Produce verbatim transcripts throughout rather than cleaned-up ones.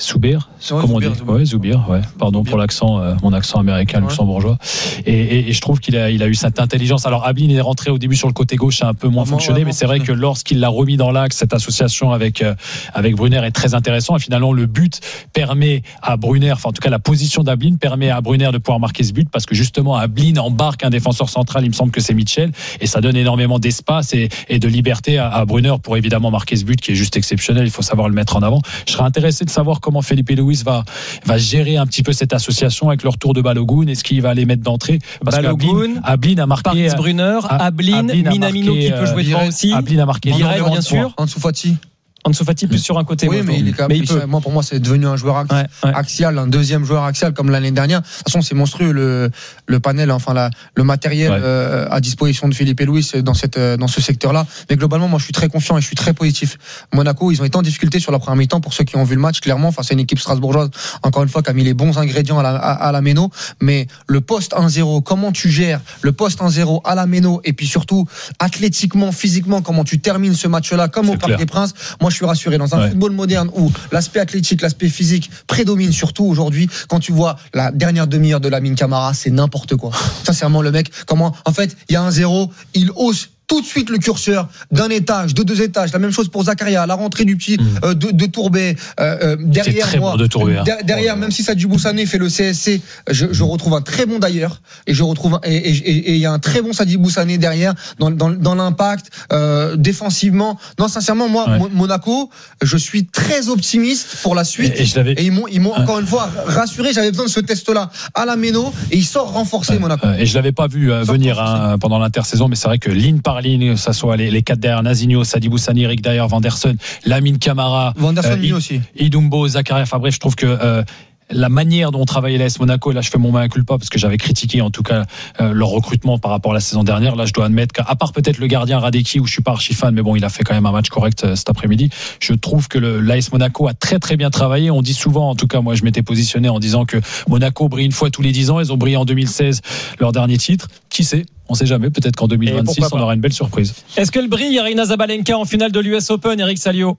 Soubir, ouais, comment on dit Zoubir, ouais, Zoubir, ouais. Pardon Zoubir. Pour l'accent, euh, mon accent américain, ouais. luxembourgeois. Et, et, et je trouve qu'il a, il a eu cette intelligence. Alors Ablin est rentré au début sur le côté gauche, ça a un peu moins ouais, fonctionné, ouais, mais c'est vrai que lorsqu'il l'a remis dans l'axe, cette association avec euh, avec Brunner est très intéressant. Et finalement, le but permet à Brunner, enfin en tout cas la position d'Ablin permet à Brunner de pouvoir marquer ce but parce que justement Ablin embarque un défenseur central. Il me semble que c'est Mitchell, et ça donne énormément d'espace et, et de liberté à, à Brunner pour évidemment marquer ce but qui est juste exceptionnel. Il faut savoir le mettre en avant. Je serais intéressé de savoir comment Felipe Luis va va gérer un petit peu cette association avec le retour de Balogun. Est-ce qu'il va les mettre d'entrée parce Balogun, Ablin a marqué Paris Brunner, Ablin, Minamino qui peut jouer devant aussi. Ablin a marqué Liret, bien sûr. Ansu Fati. Ansu Fati plus sur un côté. Oui, mais il est quand même, il moi pour moi c'est devenu un joueur ax- ouais, ouais. axial, un deuxième joueur axial comme l'année dernière. De toute façon, c'est monstrueux le le panel, enfin la, le matériel ouais. euh, à disposition de Felipe Luis dans cette dans ce secteur-là. Mais globalement, moi je suis très confiant et je suis très positif. Monaco, ils ont été en difficulté sur la première mi-temps pour ceux qui ont vu le match clairement face à une équipe strasbourgeoise. Encore une fois, qui a mis les bons ingrédients à la à, à la méno. Mais le poste un zéro, comment tu gères le poste un zéro à la méno et puis surtout athlétiquement, physiquement, comment tu termines ce match-là comme c'est au Parc des Princes. Moi, je suis rassuré dans un ouais. football moderne où l'aspect athlétique, l'aspect physique prédomine surtout aujourd'hui. Quand tu vois la dernière demi-heure de Lamine Camara, c'est n'importe quoi. Sincèrement, le mec, comment, en fait, il y a un zéro, il hausse tout de suite le curseur d'un étage, de deux étages. La même chose pour Zakaria, la rentrée du petit mmh. euh, de, de Tourbet. Euh, euh, derrière très moi, bon de Tourbet, hein. der, derrière, oh, même si Sadibou Sané fait le C S C, je, je retrouve un très bon d'ailleurs, et je retrouve un, et il et, et y a un très bon Sadibou Sané derrière dans, dans, dans l'impact euh, défensivement. Non, sincèrement, moi, ouais. Monaco, je suis très optimiste pour la suite. Et, et, je l'avais... et ils m'ont, ils m'ont ouais. encore une fois rassuré. J'avais besoin de ce test-là à la méno, et il sort renforcé ouais. Monaco. Et je l'avais pas vu euh, venir hein, pendant l'intersaison, mais c'est vrai que ligne par ligne, que ça soit les, les quatre derrière, Nazinho, Sadibou Sané, Eric Dyer, Vanderson, Lamine Camara, Vanderson euh, aussi, Idumbo, Zakaria. Enfin bref, je trouve que euh, la manière dont travaillait l'A S Monaco, et là je fais mon mea culpa parce que j'avais critiqué en tout cas euh, leur recrutement par rapport à la saison dernière. Là je dois admettre qu'à part peut-être le gardien Radeki où je suis pas archi fan, mais bon il a fait quand même un match correct euh, cet après-midi. Je trouve que le, l'A S Monaco a très très bien travaillé. On dit souvent, en tout cas moi je m'étais positionné en disant que Monaco brille une fois tous les dix ans. Ils ont brillé en deux mille seize, leur dernier titre. Qui sait? On sait jamais, peut-être qu'en deux mille vingt-six on aura une belle surprise. Est-ce qu'elle brille, Aryna Sabalenka en finale de l'U S Open, Eric Salio?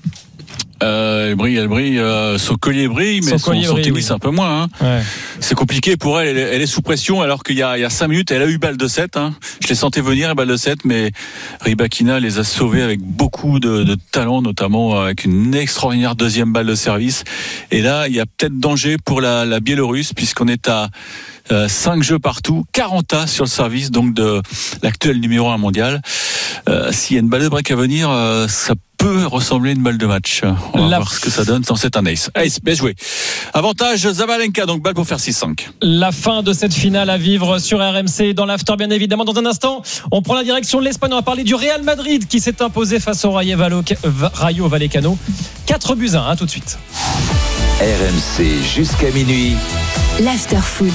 Euh, elle brille, elle brille, euh, son collier brille, mais son, son, son tennis oui. un peu moins. Hein. Ouais. C'est compliqué pour elle, elle est, elle est sous pression, alors qu'il y a, il y a cinq minutes, elle a eu balle de sept. Hein. Je les sentais venir, balle de sept, mais Rybakina les a sauvés avec beaucoup de, de talent, notamment avec une extraordinaire deuxième balle de service. Et là, il y a peut-être danger pour la, la Biélorusse, puisqu'on est à Euh, cinq jeux partout, quarante A sur le service donc de l'actuel numéro un mondial. Euh, s'il y a une balle de break à venir, euh, ça peut ressembler à une balle de match. On va La... voir ce que ça donne dans cet un ace. Ace, bien joué. Avantage Zabalenka, donc balle pour faire six cinq. La fin de cette finale à vivre sur R M C dans l'after, bien évidemment. Dans un instant, on prend la direction de l'Espagne. On va parler du Real Madrid qui s'est imposé face au Rayo Vallecano. quatre buts à un, hein, tout de suite. R M C jusqu'à minuit. L'after foot.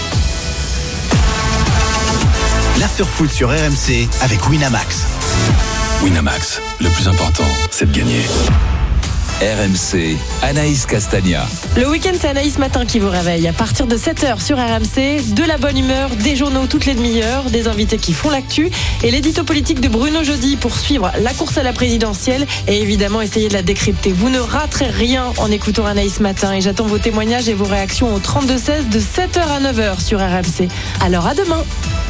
L'after foot sur R M C avec Winamax. Winamax, le plus important, c'est de gagner. R M C, Anaïs Castagna. Le week-end, c'est Anaïs Matin qui vous réveille. À partir de sept heures sur R M C, de la bonne humeur, des journaux toutes les demi-heures, des invités qui font l'actu et l'édito politique de Bruno Jeudi pour suivre la course à la présidentielle et évidemment essayer de la décrypter. Vous ne raterez rien en écoutant Anaïs Matin et j'attends vos témoignages et vos réactions au trente-deux seize de sept heures à neuf heures sur R M C. Alors à demain.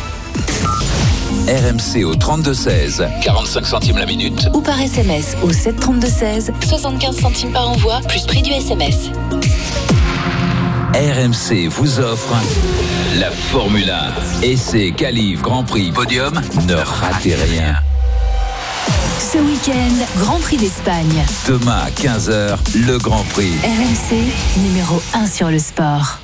R M C au trente-deux seize, quarante-cinq centimes la minute. Ou par S M S au sept trente-deux seize, soixante-quinze centimes par envoi, plus prix du S M S. R M C vous offre la Formule un. Essai, qualif, Grand Prix, podium, ne ratez rien. Ce week-end, Grand Prix d'Espagne. Demain à quinze heures, le Grand Prix. R M C, numéro un sur le sport.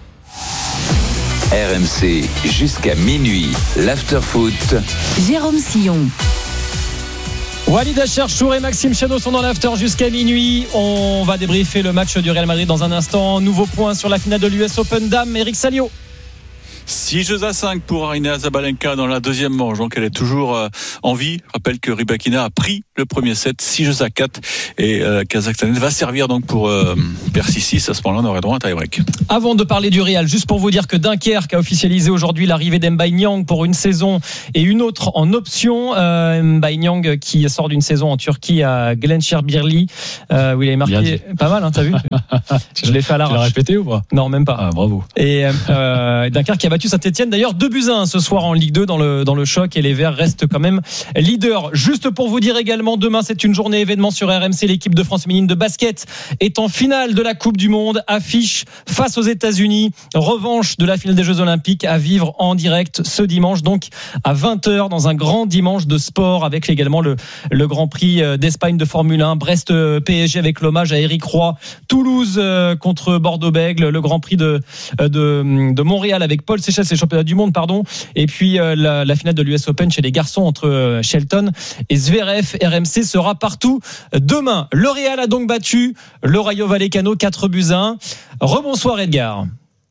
R M C jusqu'à minuit, l'after-foot. Jérôme Sillon. Walid Acharchour et Maxime Chano sont dans l'after jusqu'à minuit. On va débriefer le match du Real Madrid dans un instant. Nouveau point sur la finale de l'U S Open Dames. Eric Salio. six jeux à cinq pour Aryna Sabalenka dans la deuxième manche. Donc elle est toujours euh, en vie. Je rappelle que Rybakina a pris le premier set, six jeux à quatre. Et euh, Kazakhstanaise va servir donc pour euh, Percy six. À ce moment-là, on aurait droit à un tie-break. Avant de parler du Real, juste pour vous dire que Dunkerque a officialisé aujourd'hui l'arrivée d'Mbaye Niang pour une saison et une autre en option. Euh, Mbaye Niang qui sort d'une saison en Turquie à Gençlerbirliğ euh, où il avait marqué pas mal, hein, t'as vu? Je l'ai fait à l'arrache. Tu l'as répété ou pas? Non, même pas. Ah, bravo. Et euh, Dunkerque qui a battu Saint-Etienne d'ailleurs deux buts à un ce soir en Ligue deux dans le dans le choc, et les Verts restent quand même leaders. Juste pour vous dire également, demain c'est une journée événement sur R M C. L'équipe de France féminine de basket est en finale de la Coupe du Monde, affiche face aux États-Unis, revanche de la finale des Jeux Olympiques à vivre en direct ce dimanche, donc à vingt heures, dans un grand dimanche de sport avec également le le Grand Prix d'Espagne de Formule un, Brest P S G avec l'hommage à Éric Roy, Toulouse contre Bordeaux-Bègles, le Grand Prix de de de Montréal avec Paul Seychelles, c'est le championnat du monde, pardon, et puis la, la finale de l'U S Open chez les garçons entre Shelton et Zverev. R M C sera partout demain. Le Real a donc battu le Rayo Vallecano quatre buts à un. Rebonsoir Edgar.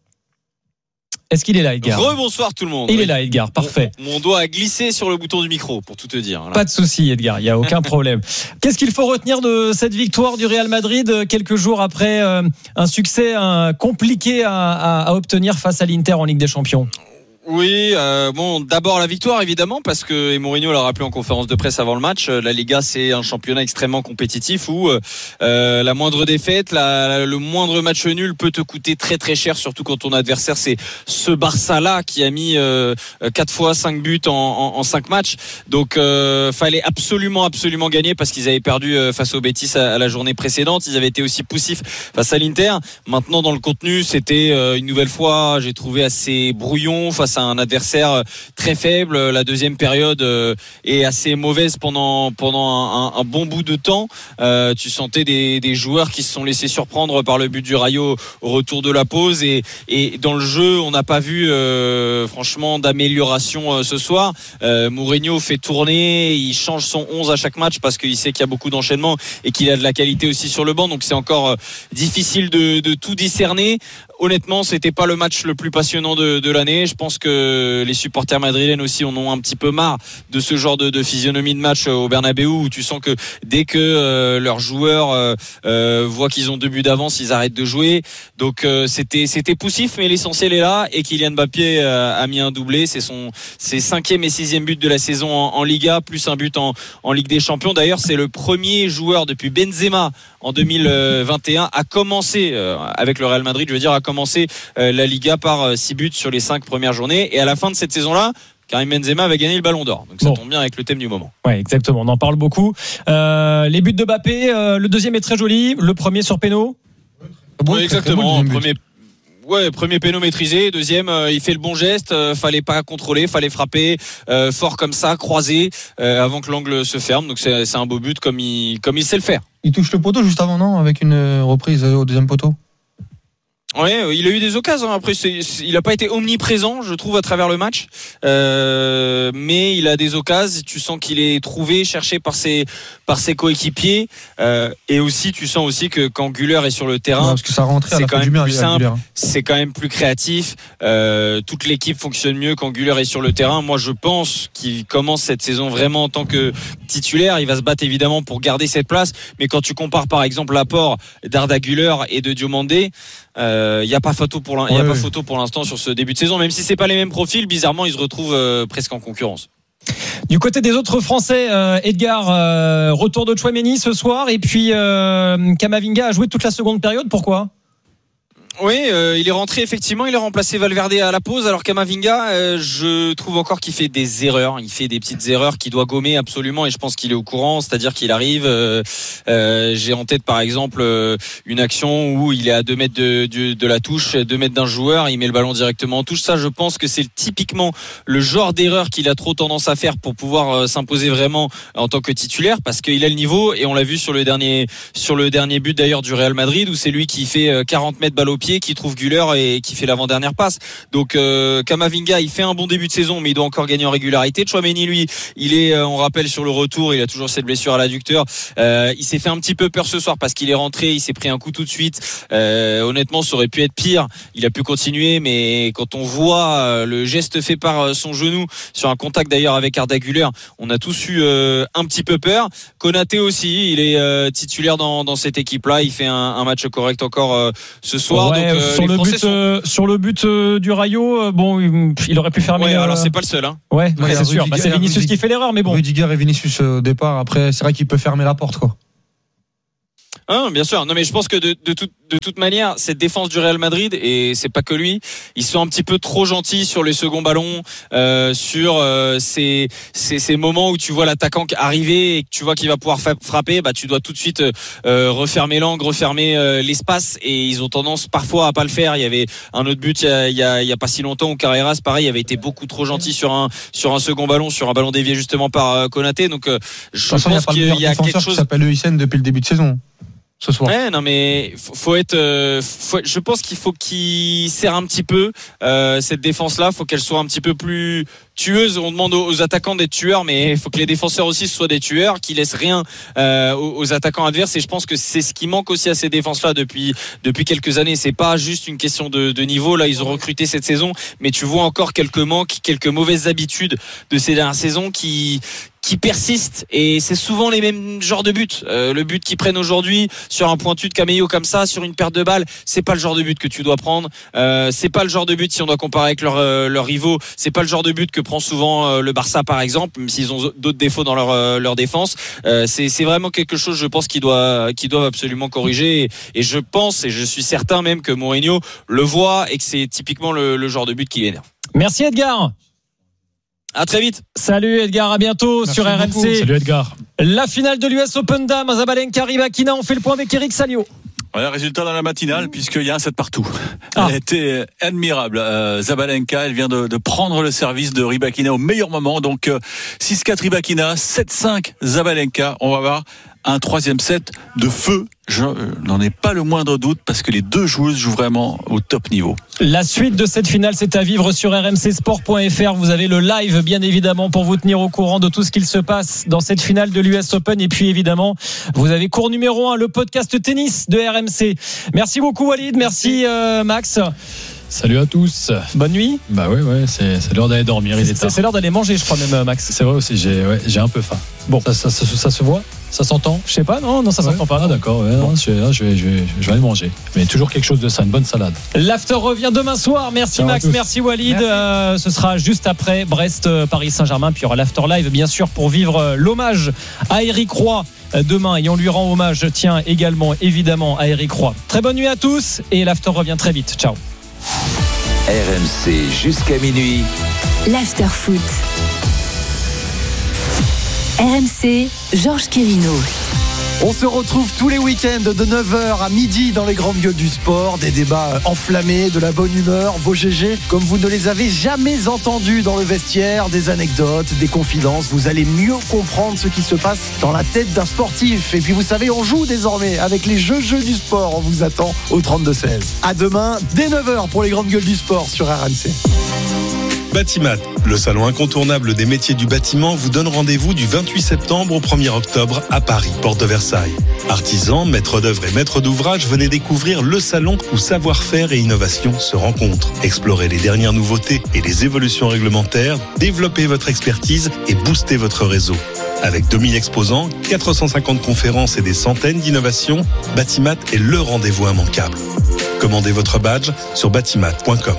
Est-ce qu'il est là, Edgar? Rebonsoir tout le monde. Il oui. est là, Edgar. Parfait. Mon, mon doigt a glissé sur le bouton du micro, pour tout te dire. Là. Pas de souci, Edgar. Il n'y a aucun problème. Qu'est-ce qu'il faut retenir de cette victoire du Real Madrid quelques jours après euh, un succès un, compliqué à, à, à obtenir face à l'Inter en Ligue des Champions? Oui, euh, bon, d'abord la victoire évidemment, parce que et Mourinho l'a rappelé en conférence de presse avant le match. La Liga, c'est un championnat extrêmement compétitif où euh, la moindre défaite, la, le moindre match nul peut te coûter très très cher, surtout quand ton adversaire c'est ce Barça-là qui a mis euh, quatre fois cinq buts en, en, en cinq matchs. Donc, euh, fallait absolument absolument gagner parce qu'ils avaient perdu face au Betis à, à la journée précédente. Ils avaient été aussi poussifs face à l'Inter. Maintenant, dans le contenu, c'était euh, une nouvelle fois, j'ai trouvé assez brouillon face à un adversaire très faible. La deuxième période est assez mauvaise pendant pendant un, un bon bout de temps. Euh, tu sentais des, des joueurs qui se sont laissés surprendre par le but du Rayo au retour de la pause, et, et dans le jeu on n'a pas vu euh, franchement d'amélioration euh, ce soir. euh, Mourinho fait tourner, il change son onze à chaque match parce qu'il sait qu'il y a beaucoup d'enchaînements et qu'il a de la qualité aussi sur le banc, donc c'est encore euh, difficile de, de tout discerner. Honnêtement, c'était pas le match le plus passionnant de, de l'année. Je pense que les supporters madrilènes aussi en ont un petit peu marre de ce genre de, de physionomie de match au Bernabéu, où tu sens que dès que euh, leurs joueurs euh, euh, voient qu'ils ont deux buts d'avance, ils arrêtent de jouer. Donc euh, c'était c'était poussif, mais l'essentiel est là. Et Kylian Mbappé euh, a mis un doublé. C'est son c'est cinquième et sixième but de la saison en, en Liga, plus un but en, en Ligue des Champions. D'ailleurs, c'est le premier joueur depuis Benzema en deux mille vingt et un à commencer euh, avec le Real Madrid, je veux dire, à commencer euh, la Liga par six buts sur les cinq premières journées. Et à la fin de cette saison-là, Karim Benzema avait gagné le Ballon d'Or. Donc ça bon. tombe bien avec le thème du moment. Ouais, exactement. On en parle beaucoup. Euh, les buts de Mbappé, euh, le deuxième est très joli. Le premier sur péno. Bon, oui, exactement. Premier. Ouais, premier péno maîtrisé, deuxième euh, il fait le bon geste, euh, fallait pas contrôler, fallait frapper euh, fort comme ça, croisé euh, avant que l'angle se ferme. Donc c'est, c'est un beau but comme il comme il sait le faire. Il touche le poteau juste avant, non, avec une reprise au deuxième poteau. Ouais, il a eu des occasions. Après, c'est, c'est, il n'a pas été omniprésent, je trouve, à travers le match. Euh, mais il a des occasions. Tu sens qu'il est trouvé, cherché par ses par ses coéquipiers. Euh, et aussi, tu sens aussi que quand Güler est sur le terrain, ouais, parce que ça rentrait c'est à la quand fin même du plus bien, simple. Güler. C'est quand même plus créatif. Euh, toute l'équipe fonctionne mieux quand Güler est sur le terrain. Moi, je pense qu'il commence cette saison vraiment en tant que titulaire. Il va se battre évidemment pour garder cette place. Mais quand tu compares, par exemple, l'apport d'Arda Güler et de Diomandé, il euh, n'y a pas photo pour l'in- ouais, y a ouais. pas photo pour l'instant sur ce début de saison, même si c'est pas les mêmes profils. Bizarrement, ils se retrouvent euh, presque en concurrence. Du côté des autres Français, euh, Edgar, euh, retour de Tchouaméni ce soir, et puis euh, Camavinga a joué toute la seconde période. Pourquoi ? Oui, euh, il est rentré effectivement, il a remplacé Valverde à la pause. Alors Camavinga, euh, je trouve encore qu'il fait des erreurs, il fait des petites erreurs qu'il doit gommer absolument, et je pense qu'il est au courant, c'est-à-dire qu'il arrive. Euh, euh, j'ai en tête par exemple euh, une action où il est à deux mètres de, de, de la touche, deux mètres d'un joueur, il met le ballon directement en touche. Ça, je pense que c'est typiquement le genre d'erreur qu'il a trop tendance à faire pour pouvoir euh, s'imposer vraiment en tant que titulaire, parce qu'il a le niveau, et on l'a vu sur le dernier sur le dernier but d'ailleurs du Real Madrid, où c'est lui qui fait quarante mètres balle au pied pied qui trouve Güler et qui fait l'avant-dernière passe. Donc euh, Kamavinga, il fait un bon début de saison, mais il doit encore gagner en régularité. Tchouaméni, lui, il est, euh, on rappelle, sur le retour, il a toujours cette blessure à l'adducteur. Euh, il s'est fait un petit peu peur ce soir parce qu'il est rentré, il s'est pris un coup tout de suite. Euh, honnêtement, ça aurait pu être pire. Il a pu continuer, mais quand on voit le geste fait par son genou sur un contact d'ailleurs avec Arda Güler, on a tous eu euh, un petit peu peur. Konaté aussi, il est euh, titulaire dans, dans cette équipe-là. Il fait un, un match correct encore euh, ce soir. Ouais, donc, euh, sur, le but, sont... euh, sur le but euh, du Rayo, euh, bon, il, il aurait pu fermer. Ouais, euh... alors c'est pas le seul. Hein. Ouais, ouais, c'est sûr. Rudiger, Bah, c'est Vinicius Rudiger, qui fait l'erreur, mais bon. Rudiger et Vinicius au départ. Après, c'est vrai qu'il peut fermer la porte, quoi. Hein, bien sûr. Non, mais je pense que de, de, toute, de toute manière, cette défense du Real Madrid, et c'est pas que lui, ils sont un petit peu trop gentils sur les seconds ballons, euh, sur euh, ces, ces, ces moments où tu vois l'attaquant arriver et que tu vois qu'il va pouvoir frapper, bah tu dois tout de suite euh, refermer l'angle, refermer euh, l'espace, et ils ont tendance parfois à pas le faire. Il y avait un autre but il y a, il y a, il y a pas si longtemps où Carreras, pareil, avait été beaucoup trop gentil sur un sur un second ballon, sur un ballon dévié justement par euh, Konaté. Donc euh, je façon, pense qu'il y a quelque chose qui s'appelle Hysén depuis le début de saison. Ce soir. Ouais, non mais faut, faut être. Euh, faut, je pense qu'il faut qu'il serre un petit peu euh, cette défense-là. Faut qu'elle soit un petit peu plus tueuse. On demande aux, aux attaquants d'être tueurs, mais il faut que les défenseurs aussi soient des tueurs, qui laissent rien euh, aux, aux attaquants adverses. Et je pense que c'est ce qui manque aussi à ces défenses-là depuis depuis quelques années. C'est pas juste une question de, de niveau. Là, ils ont recruté cette saison, mais tu vois encore quelques manques, quelques mauvaises habitudes de ces dernières saisons qui qui persistent, et c'est souvent les mêmes genres de buts. Euh, le but qu'ils prennent aujourd'hui sur un pointu de Camello comme ça, sur une perte de balle, c'est pas le genre de but que tu dois prendre. Euh, c'est pas le genre de but, si on doit comparer avec leurs euh, leurs rivaux, c'est pas le genre de but que prend souvent euh, le Barça par exemple, même s'ils ont d'autres défauts dans leur euh, leur défense. Euh, c'est c'est vraiment quelque chose, je pense, qu'ils doivent qu'ils doivent absolument corriger. Et, et je pense, et je suis certain même que Mourinho le voit et que c'est typiquement le, le genre de but qui l'énerve. Merci Edgar. À très vite. Salut Edgar, à bientôt. Merci sur R M C. Beaucoup. Salut Edgar. La finale de l'U S Open Dames, Zabalenka Rybakina. On fait le point avec Eric Salio. Voilà, résultat dans la matinale, puisqu'il y a un set partout. Ah. Elle a été admirable. Euh, Zabalenka, elle vient de, de prendre le service de Rybakina au meilleur moment. Donc euh, six quatre Rybakina, sept cinq Zabalenka. On va voir un troisième set de feu. Je n'en ai pas le moindre doute, parce que les deux joueuses jouent vraiment au top niveau. La suite de cette finale, c'est à vivre sur r m c sport point f r. Vous avez le live, bien évidemment, pour vous tenir au courant de tout ce qu'il se passe dans cette finale de l'U S Open. Et puis, évidemment, vous avez cours numéro un, le podcast tennis de R M C. Merci beaucoup, Walid. Merci, euh, Max. Salut à tous. Bonne nuit. Bah ouais, ouais, c'est, c'est l'heure d'aller dormir. Il est c'est, tard. c'est l'heure d'aller manger, je crois même, Max. C'est vrai aussi, j'ai, ouais, j'ai un peu faim. Bon, ça, ça, ça, ça se voit, ça s'entend. Je sais pas, non, non, ça ouais. s'entend pas. Ah d'accord, ouais, bon. non, je, là, je, vais, je, vais, je vais aller manger. Mais toujours quelque chose de ça, une bonne salade. L'after revient demain soir. Merci Ciao Max, merci Walid. Merci. Euh, ce sera juste après Brest, Paris Saint-Germain. Puis il y aura l'after live, bien sûr, pour vivre l'hommage à Eric Roy demain. Et on lui rend hommage, tiens, également, évidemment, à Eric Roy. Très bonne nuit à tous, et l'after revient très vite. Ciao. R M C jusqu'à minuit. L'after foot. R M C, Georges Quérino. On se retrouve tous les week-ends de neuf heures à midi dans les grandes gueules du sport. Des débats enflammés, de la bonne humeur, vos G G comme vous ne les avez jamais entendus dans le vestiaire, des anecdotes, des confidences. Vous allez mieux comprendre ce qui se passe dans la tête d'un sportif. Et puis vous savez, on joue désormais avec les jeux jeux du sport. On vous attend au trente-deux seize. À demain, dès neuf heures pour les grandes gueules du sport sur R M C. Batimat, le salon incontournable des métiers du bâtiment, vous donne rendez-vous du vingt-huit septembre au premier octobre à Paris, porte de Versailles. Artisans, maîtres d'œuvre et maîtres d'ouvrage, venez découvrir le salon où savoir-faire et innovation se rencontrent. Explorez les dernières nouveautés et les évolutions réglementaires, développez votre expertise et boostez votre réseau. Avec deux mille exposants, quatre cent cinquante conférences et des centaines d'innovations, Batimat est le rendez-vous immanquable. Commandez votre badge sur batimat point com.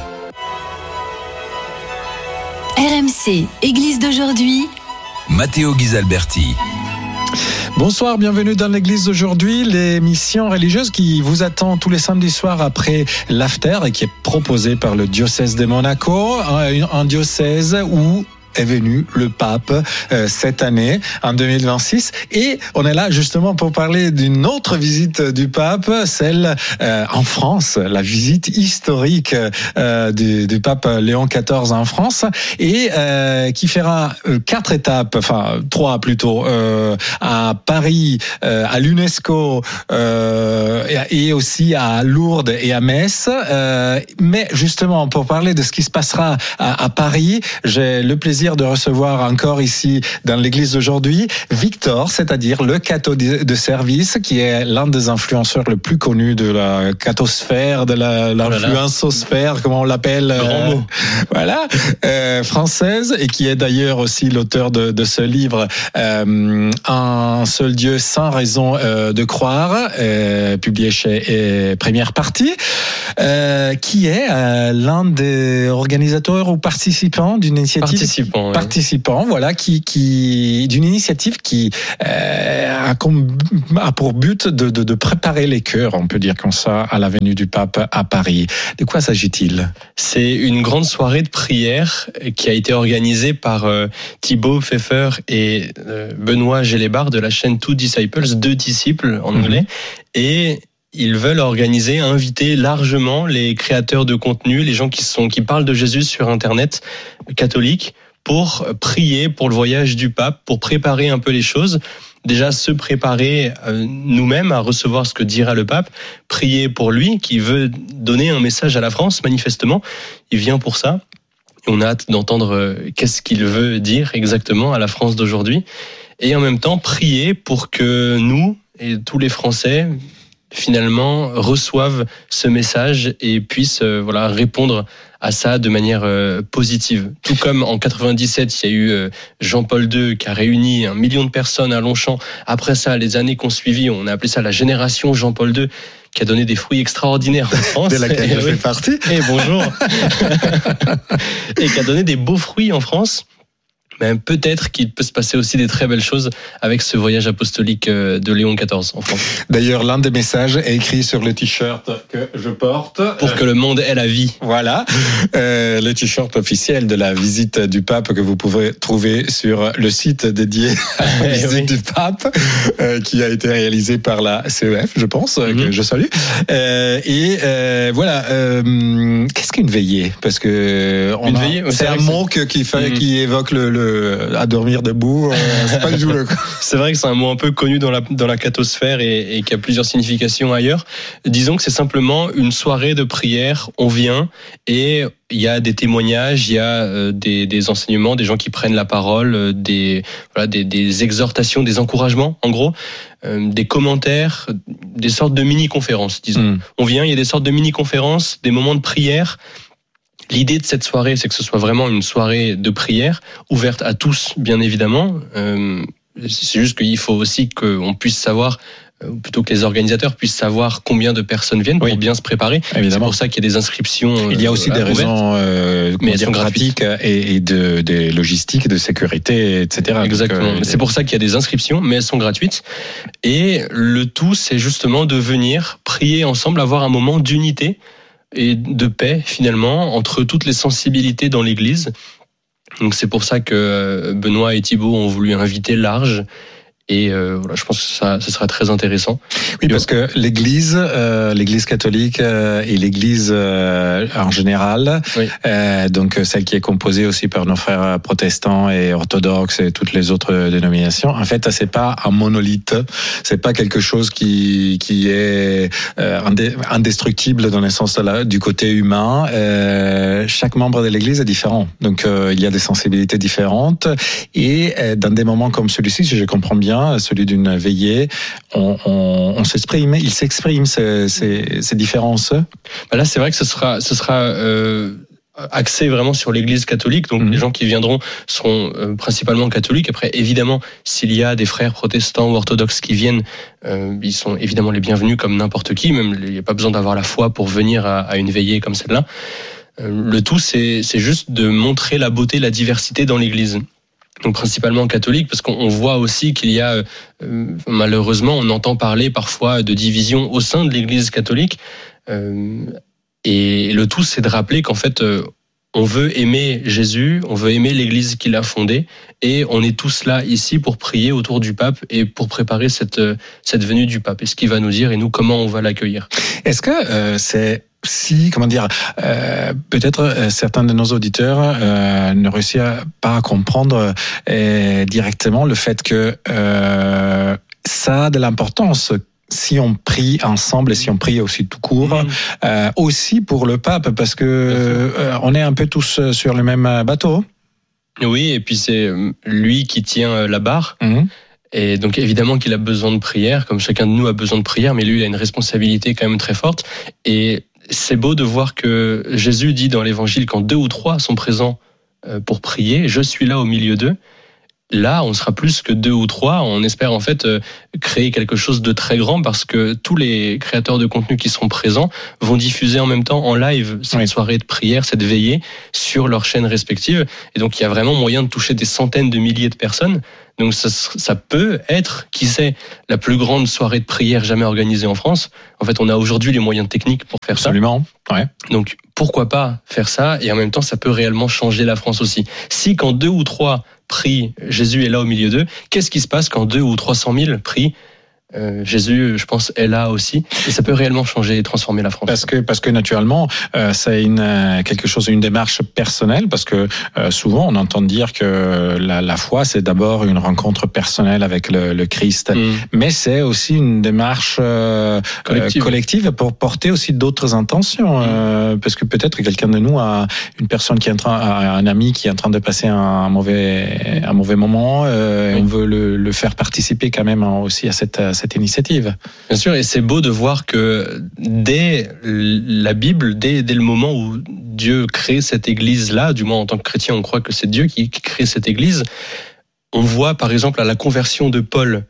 R M C, Église d'aujourd'hui. Matteo Ghisalberti. Bonsoir, bienvenue dans l'église d'aujourd'hui, l'émission religieuse qui vous attend tous les samedis soirs après l'after et qui est proposée par le diocèse de Monaco, un diocèse où est venu le pape euh, cette année, en deux mille vingt-six. Et on est là justement pour parler d'une autre visite du pape, celle euh, en France, la visite historique euh, du, du pape Léon quatorze en France, et euh, qui fera euh, quatre étapes, enfin trois plutôt, euh, à Paris, euh, à l'UNESCO, euh, et, et aussi à Lourdes et à Metz. Euh, mais justement, pour parler de ce qui se passera à, à Paris, j'ai le plaisir de recevoir encore ici dans l'église d'aujourd'hui Victor, c'est-à-dire le catho de service, qui est l'un des influenceurs le plus connus de la cathosphère, de la, l'influencosphère, comme on l'appelle, grand mot. Voilà, euh, française, et qui est d'ailleurs aussi l'auteur de, de ce livre, euh, Un seul Dieu sans raison euh, de croire, euh, publié chez euh, Première Partie, euh, qui est euh, l'un des organisateurs ou participants d'une initiative. Participants, oui. Participants, voilà, qui, qui, d'une initiative qui euh, a, comme, a pour but de, de, de préparer les cœurs, on peut dire comme ça, à la venue du pape à Paris. De quoi s'agit-il? C'est une grande soirée de prière qui a été organisée par euh, Thibaut Pfeffer et euh, Benoît Gélébart de la chaîne Two Disciples, deux disciples en anglais, mmh. et ils veulent organiser, inviter largement les créateurs de contenu, les gens qui sont qui parlent de Jésus sur Internet, catholiques, pour prier pour le voyage du pape, pour préparer un peu les choses. Déjà se préparer euh, nous-mêmes à recevoir ce que dira le pape, prier pour lui qui veut donner un message à la France, manifestement, il vient pour ça. Et on a hâte d'entendre euh, qu'est-ce qu'il veut dire exactement à la France d'aujourd'hui. Et en même temps, prier pour que nous et tous les Français finalement reçoivent ce message et puissent euh, voilà répondre à ça de manière euh, positive. Tout comme en quatre-vingt-dix-sept, il y a eu euh, Jean-Paul deux qui a réuni un million de personnes à Longchamp. Après ça, les années qu'on suivi, on a appelé ça la génération Jean-Paul deux, qui a donné des fruits extraordinaires en France. De laquelle je fais partie. Et bonjour. Et qui a donné des beaux fruits en France. Mais peut-être qu'il peut se passer aussi des très belles choses avec ce voyage apostolique de Léon quatorze en France. D'ailleurs, l'un des messages est écrit sur le t-shirt que je porte. Pour que le monde ait la vie. Voilà. Euh, le t-shirt officiel de la visite du pape que vous pouvez trouver sur le site dédié à la visite oui. du pape, euh, qui a été réalisé par la C E F, je pense, mm-hmm. que je salue. Euh, et euh, voilà. Euh, qu'est-ce qu'une veillée? Parce que on une a, veillée, c'est un mot que, qui, fait, mm-hmm. qui évoque le, le à dormir debout, euh, c'est pas du tout le cas. C'est vrai que c'est un mot un peu connu dans la, dans la cathosphère et, et qui a plusieurs significations ailleurs. Disons que c'est simplement une soirée de prière, on vient et il y a des témoignages, il y a euh, des, des enseignements, des gens qui prennent la parole, euh, des, voilà, des, des exhortations, des encouragements, en gros, euh, des commentaires, des sortes de mini-conférences, disons. Mm. On vient, il y a des sortes de mini-conférences, des moments de prière. L'idée de cette soirée, c'est que ce soit vraiment une soirée de prière, ouverte à tous, bien évidemment. Euh, c'est juste qu'il faut aussi qu'on puisse savoir, ou plutôt que les organisateurs puissent savoir combien de personnes viennent pour oui. bien se préparer. Évidemment. C'est pour ça qu'il y a des inscriptions. Il y a aussi euh, des raisons euh, mais dire, pratiques et, et de, de logistique, de sécurité, et cetera. Exactement. Donc, euh, c'est pour ça qu'il y a des inscriptions, mais elles sont gratuites. Et le tout, c'est justement de venir prier ensemble, avoir un moment d'unité et de paix finalement entre toutes les sensibilités dans l'Église. Donc c'est pour ça que Benoît et Thibaut ont voulu inviter large. Et euh, voilà, je pense que ça, ça sera très intéressant. Oui, parce que l'Église, euh, l'Église catholique euh, et l'Église euh, en général, oui. euh, donc celle qui est composée aussi par nos frères protestants et orthodoxes et toutes les autres dénominations, en fait, c'est pas un monolithe, c'est pas quelque chose qui qui est euh, indestructible dans le sens de la, du côté humain. Euh, chaque membre de l'Église est différent, donc euh, il y a des sensibilités différentes et euh, dans des moments comme celui-ci, si je comprends bien, celui d'une veillée, on, on, on s'exprime, il s'exprime ces, ces, ces différences. Bah là, c'est vrai que ce sera, ce sera euh, axé vraiment sur l'Église catholique. Donc, mmh. les gens qui viendront seront euh, principalement catholiques. Après, évidemment, s'il y a des frères protestants ou orthodoxes qui viennent, euh, ils sont évidemment les bienvenus comme n'importe qui. Même, il n'y a pas besoin d'avoir la foi pour venir à, à une veillée comme celle-là. Euh, le tout, c'est, c'est juste de montrer la beauté, la diversité dans l'Église. Donc principalement catholique, parce qu'on voit aussi qu'il y a, euh, malheureusement, on entend parler parfois de division au sein de l'Église catholique. Euh, et le tout, c'est de rappeler qu'en fait, euh, on veut aimer Jésus, on veut aimer l'Église qu'il a fondée, et on est tous là ici pour prier autour du pape et pour préparer cette cette venue du pape et ce qu'il va nous dire et nous comment on va l'accueillir. Est-ce que euh, c'est si, comment dire, euh, peut-être euh, certains de nos auditeurs euh, ne réussissent pas à comprendre euh, directement le fait que euh, ça a de l'importance si on prie ensemble et si on prie aussi tout court, mmh. euh, aussi pour le pape, parce que euh, on est un peu tous sur le même bateau. Oui, et puis c'est lui qui tient la barre. Mmh. Et donc évidemment qu'il a besoin de prière, comme chacun de nous a besoin de prière, mais lui il a une responsabilité quand même très forte. Et c'est beau de voir que Jésus dit dans l'évangile, quand deux ou trois sont présents pour prier, je suis là au milieu d'eux. Là, on sera plus que deux ou trois. On espère en fait créer quelque chose de très grand parce que tous les créateurs de contenu qui seront présents vont diffuser en même temps en live cette oui. soirée de prière, cette veillée sur leurs chaînes respectives. Et donc, il y a vraiment moyen de toucher des centaines de milliers de personnes. Donc, ça, ça peut être, qui sait, la plus grande soirée de prière jamais organisée en France. En fait, on a aujourd'hui les moyens techniques pour faire Absolument. ça. Absolument. Ouais. Donc, pourquoi pas faire ça? Et en même temps, ça peut réellement changer la France aussi. Si quand deux ou trois prient, Jésus est là au milieu d'eux, qu'est-ce qui se passe quand deux ou trois cent mille prient? Euh, Jésus, je pense, est là aussi, et ça peut réellement changer et transformer la France. Parce que, parce que naturellement, euh, c'est une quelque chose, une démarche personnelle, parce que euh, souvent on entend dire que la, la foi c'est d'abord une rencontre personnelle avec le, le Christ, mmh. mais c'est aussi une démarche euh, collective. Euh, collective pour porter aussi d'autres intentions, mmh. euh, parce que peut-être quelqu'un de nous a une personne qui est en train, a un ami qui est en train de passer un mauvais, un mauvais moment, euh, oui. et on veut le, le faire participer quand même aussi à cette cette initiative. Bien sûr, et c'est beau de voir que dès la Bible, dès, dès le moment où Dieu crée cette église-là, du moins en tant que chrétien, on croit que c'est Dieu qui crée cette église, on voit par exemple à la conversion de Paul,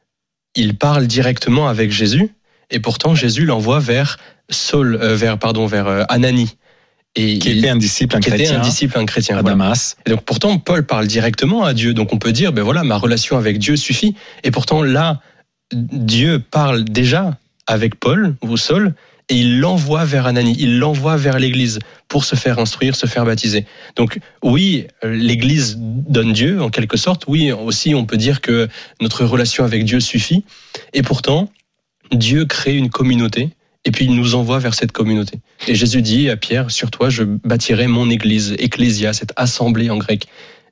il parle directement avec Jésus, et pourtant Jésus l'envoie vers Saul, euh, vers, pardon, vers euh, Ananie. Et qui était un disciple, un qui chrétien, était un disciple, un chrétien à Damas. Et donc pourtant Paul parle directement à Dieu, donc on peut dire, ben voilà, ma relation avec Dieu suffit. Et pourtant là, Dieu parle déjà avec Paul ou Saul et il l'envoie vers Ananie, il l'envoie vers l'église pour se faire instruire, se faire baptiser. Donc oui, l'église donne Dieu en quelque sorte. Oui, aussi on peut dire que notre relation avec Dieu suffit. Et pourtant, Dieu crée une communauté et puis il nous envoie vers cette communauté. Et Jésus dit à Pierre, sur toi je bâtirai mon église, ecclésia, cette assemblée en grec.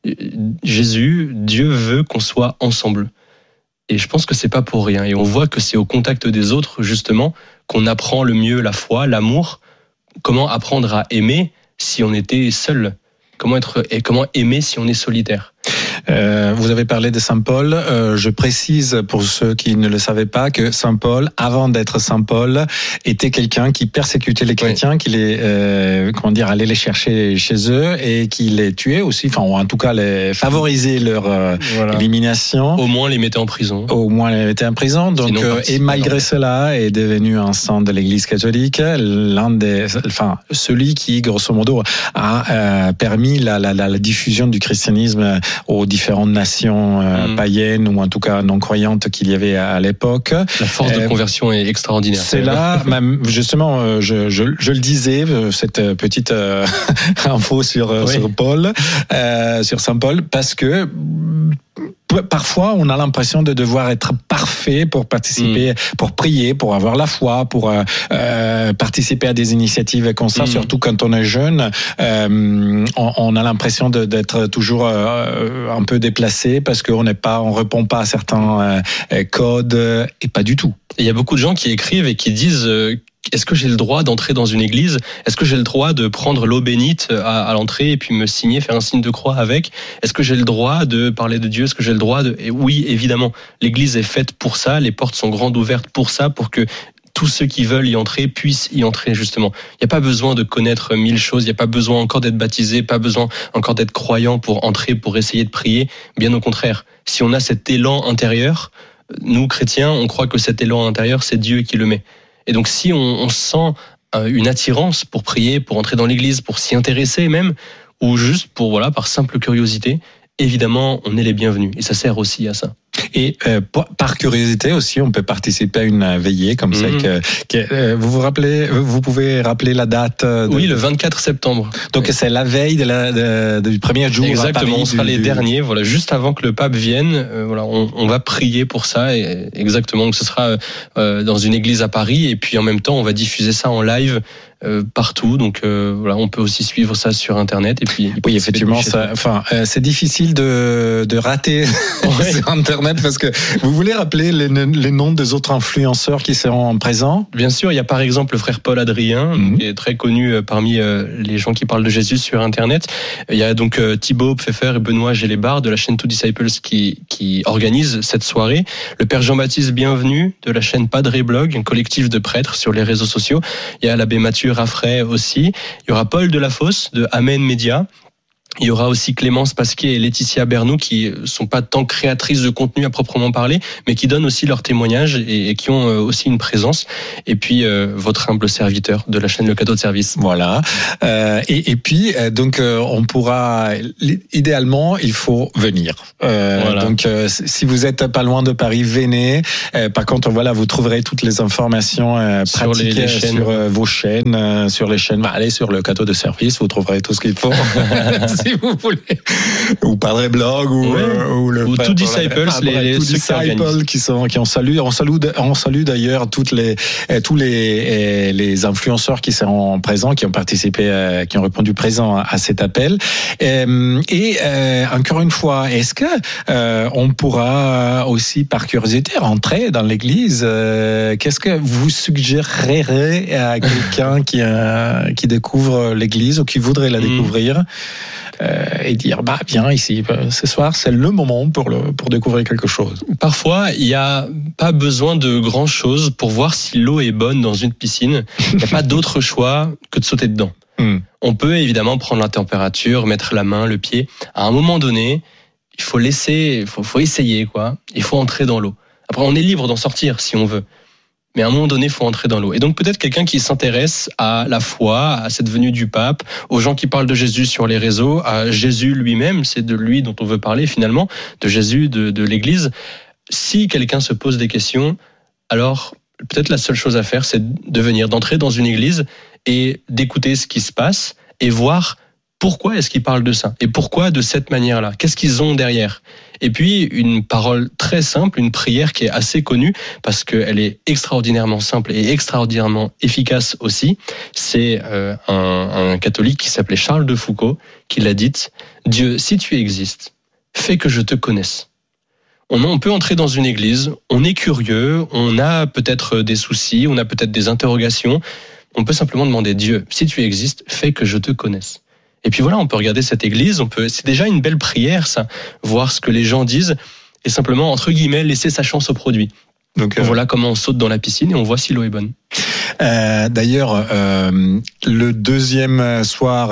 Jésus, Dieu veut qu'on soit ensemble. Et je pense que c'est pas pour rien. Et on voit que c'est au contact des autres, justement, qu'on apprend le mieux la foi, l'amour. Comment apprendre à aimer si on était seul? Comment être, et comment aimer si on est solitaire? Euh, vous avez parlé de Saint Paul. Euh, je précise pour ceux qui ne le savaient pas que Saint Paul, avant d'être Saint Paul, était quelqu'un qui persécutait les chrétiens, oui. qui les, euh, comment dire, allait les chercher chez eux et qui les tuait aussi. Enfin, ou en tout cas, les favorisait leur euh, voilà. élimination. Au moins les mettait en prison. Au moins les mettait en prison. Donc, euh, et malgré cela, est devenu un saint de l'Église catholique, l'un des, enfin, celui qui, grosso modo, a euh, permis la, la, la, la diffusion du christianisme aux différentes nations euh, mmh. païennes ou en tout cas non croyantes qu'il y avait à l'époque. La force euh, de conversion est extraordinaire. C'est là, même, justement, je, je, je le disais, cette petite euh, info sur, oui. sur Paul, euh, sur Saint Paul, parce que parfois, on a l'impression de devoir être parfait pour participer, mmh. pour prier, pour avoir la foi, pour euh, participer à des initiatives comme ça. Mmh. Surtout quand on est jeune, euh, on, on a l'impression de, d'être toujours euh, un peu déplacé parce qu'on n'est pas, on répond pas à certains euh, codes et pas du tout. Il y a beaucoup de gens qui écrivent et qui disent. Euh, Est-ce que j'ai le droit d'entrer dans une église? Est-ce que j'ai le droit de prendre l'eau bénite à, à l'entrée et puis me signer, faire un signe de croix avec? Est-ce que j'ai le droit de parler de Dieu? Est-ce que j'ai le droit de... Et oui, évidemment, l'église est faite pour ça, les portes sont grandes ouvertes pour ça, pour que tous ceux qui veulent y entrer puissent y entrer, justement. Il n'y a pas besoin de connaître mille choses, il n'y a pas besoin encore d'être baptisé, pas besoin encore d'être croyant pour entrer, pour essayer de prier. Bien au contraire, si on a cet élan intérieur, nous, chrétiens, on croit que cet élan intérieur, c'est Dieu qui le met. Et donc, si on, on sent une attirance pour prier, pour entrer dans l'église, pour s'y intéresser même, ou juste pour, voilà, par simple curiosité, évidemment, on est les bienvenus. Et ça sert aussi à ça. Et euh, par curiosité aussi, on peut participer à une veillée comme mmh. ça. Que, que, euh, vous vous rappelez, vous pouvez rappeler la date de... Oui, le vingt-quatre septembre. Donc oui. c'est la veille de la, de, du premier jour. Exactement. À Paris, on sera du, les du... derniers. Voilà, juste avant que le pape vienne, euh, voilà, on, on va prier pour ça. Et, exactement. Donc ce sera euh, dans une église à Paris, et puis en même temps, on va diffuser ça en live. Euh, partout, donc euh, voilà, on peut aussi suivre ça sur internet et puis oui effectivement ça, enfin euh, c'est difficile de de rater ouais. sur internet parce que vous voulez rappeler les, les noms des autres influenceurs qui seront présents? Bien sûr, il y a par exemple le frère Paul Adrien mm-hmm. qui est très connu parmi euh, les gens qui parlent de Jésus sur internet. Il y a donc euh, Thibaut Pfeffer et Benoît Gélébard de la chaîne Two Disciples qui qui organise cette soirée. Le père Jean-Baptiste Bienvenu de la chaîne Padre Blog, un collectif de prêtres sur les réseaux sociaux. Il y a l'abbé Mathieu Raffray aussi. Il y aura Paul Delafosse de Amen Média. Il y aura aussi Clémence Pasquier et Laetitia Bernou qui sont pas tant créatrices de contenu à proprement parler, mais qui donnent aussi leur témoignage et, et qui ont aussi une présence. Et puis euh, votre humble serviteur de la chaîne Le Cadeau de Service. Voilà. Euh, et, et puis donc euh, on pourra idéalement il faut venir. Euh, voilà. Donc euh, si vous êtes pas loin de Paris, venez. Euh, par contre voilà vous trouverez toutes les informations euh, sur pratiques les, les chaînes, sur euh, vos chaînes, euh, sur les chaînes. Bah, allez sur Le Cadeau de Service, vous trouverez tout ce qu'il faut. Si vous voulez, ou Padre Blog, ou, ouais. euh, ou le ou Two Disciples, ah, les, les Two Disciples qui sont qui ont salué, on salue, on salue d'ailleurs toutes les tous les les influenceurs qui seront présents, qui ont participé, qui ont répondu présent à cet appel. Et, et euh, encore une fois, est-ce que euh, on pourra aussi par curiosité rentrer dans l'église? euh, Qu'est-ce que vous suggérerez à quelqu'un qui euh, qui découvre l'église ou qui voudrait la découvrir? Mmh. Euh, et dire bah viens ici ce soir, c'est le moment pour le pour découvrir quelque chose. Parfois il n'y a pas besoin de grand chose pour voir si l'eau est bonne dans une piscine. Il n'y a pas d'autre choix que de sauter dedans. Mm. On peut évidemment prendre la température, mettre la main, le pied. À un moment donné, il faut laisser, il faut, faut essayer quoi. Il faut entrer dans l'eau. Après on est libre d'en sortir si on veut. Mais à un moment donné, il faut entrer dans l'eau. Et donc peut-être quelqu'un qui s'intéresse à la foi, à cette venue du pape, aux gens qui parlent de Jésus sur les réseaux, à Jésus lui-même, c'est de lui dont on veut parler finalement, de Jésus, de, de l'Église. Si quelqu'un se pose des questions, alors peut-être la seule chose à faire, c'est de venir, d'entrer dans une église et d'écouter ce qui se passe et voir pourquoi est-ce qu'ils parlent de ça et pourquoi de cette manière-là. Qu'est-ce qu'ils ont derrière? Et puis une parole très simple, une prière qui est assez connue parce qu'elle est extraordinairement simple et extraordinairement efficace aussi. C'est euh, un, un catholique qui s'appelait Charles de Foucauld qui l'a dite: Dieu, si tu existes, fais que je te connaisse. On, on peut entrer dans une église, on est curieux, on a peut-être des soucis, on a peut-être des interrogations. On peut simplement demander: Dieu, si tu existes, fais que je te connaisse. Et puis voilà, on peut regarder cette église, on peut, c'est déjà une belle prière, ça, voir ce que les gens disent et simplement, entre guillemets, laisser sa chance au produit. Donc euh... voilà comment on saute dans la piscine et on voit si l'eau est bonne. Euh, d'ailleurs, euh, le deuxième soir,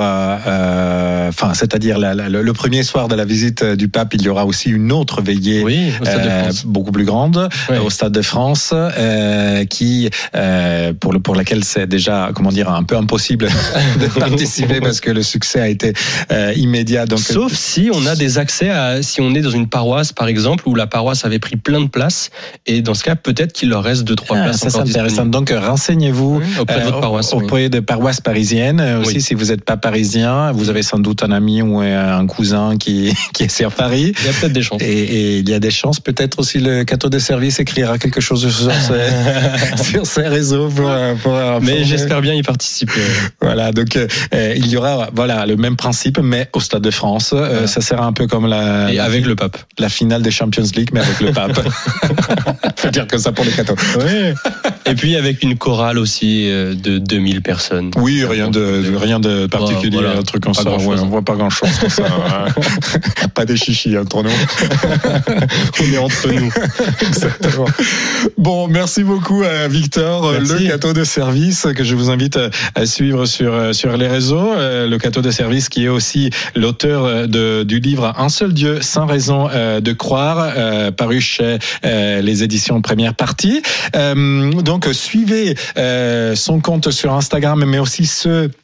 euh, enfin, c'est-à-dire la, la, le premier soir de la visite du pape, il y aura aussi une autre veillée, oui, au Stade euh, de France. beaucoup plus grande, oui. au Stade de France, euh, qui euh, pour le pour laquelle c'est déjà, comment dire, un peu impossible de participer parce que le succès a été euh, immédiat. Donc, sauf si on a des accès à, si on est dans une paroisse par exemple où la paroisse avait pris plein de places, et dans ce cas peut-être qu'il leur reste deux trois ah, places ça, encore c'est intéressant. Donc renseignez-vous oui, auprès de votre paroisse, euh, auprès oui. des paroisses parisiennes aussi. Oui. Si vous n'êtes pas parisien, vous avez sans doute un ami ou un cousin qui qui est sur Paris. Il y a peut-être des chances. Et, et il y a des chances. Peut-être aussi le Cadeau de Service écrira quelque chose sur ses, sur ses réseaux pour, pour mais j'espère bien y participer. Voilà. Donc euh, il y aura voilà le même principe, mais au Stade de France. Voilà. Euh, ça sera un peu comme la et la, avec le pape. La finale des Champions League, mais avec le pape. Faut dire que ça pour les cathos. Oui. Et puis avec une chorale aussi de deux mille personnes. Oui, rien de, de rien de particulier, voilà, un truc comme ça. Ouais, on voit pas grand chose comme ça. Hein. Pas des chichis entre nous. On est entre nous. Exactement. Bon, merci beaucoup à Victor. Merci. Le Cadeau de Service que je vous invite à suivre sur sur les réseaux. Le Cadeau de Service qui est aussi l'auteur de du livre Un seul Dieu sans raison de croire, paru chez les éditions Première Partie. Donc suivez euh, son compte sur Instagram, mais aussi ceux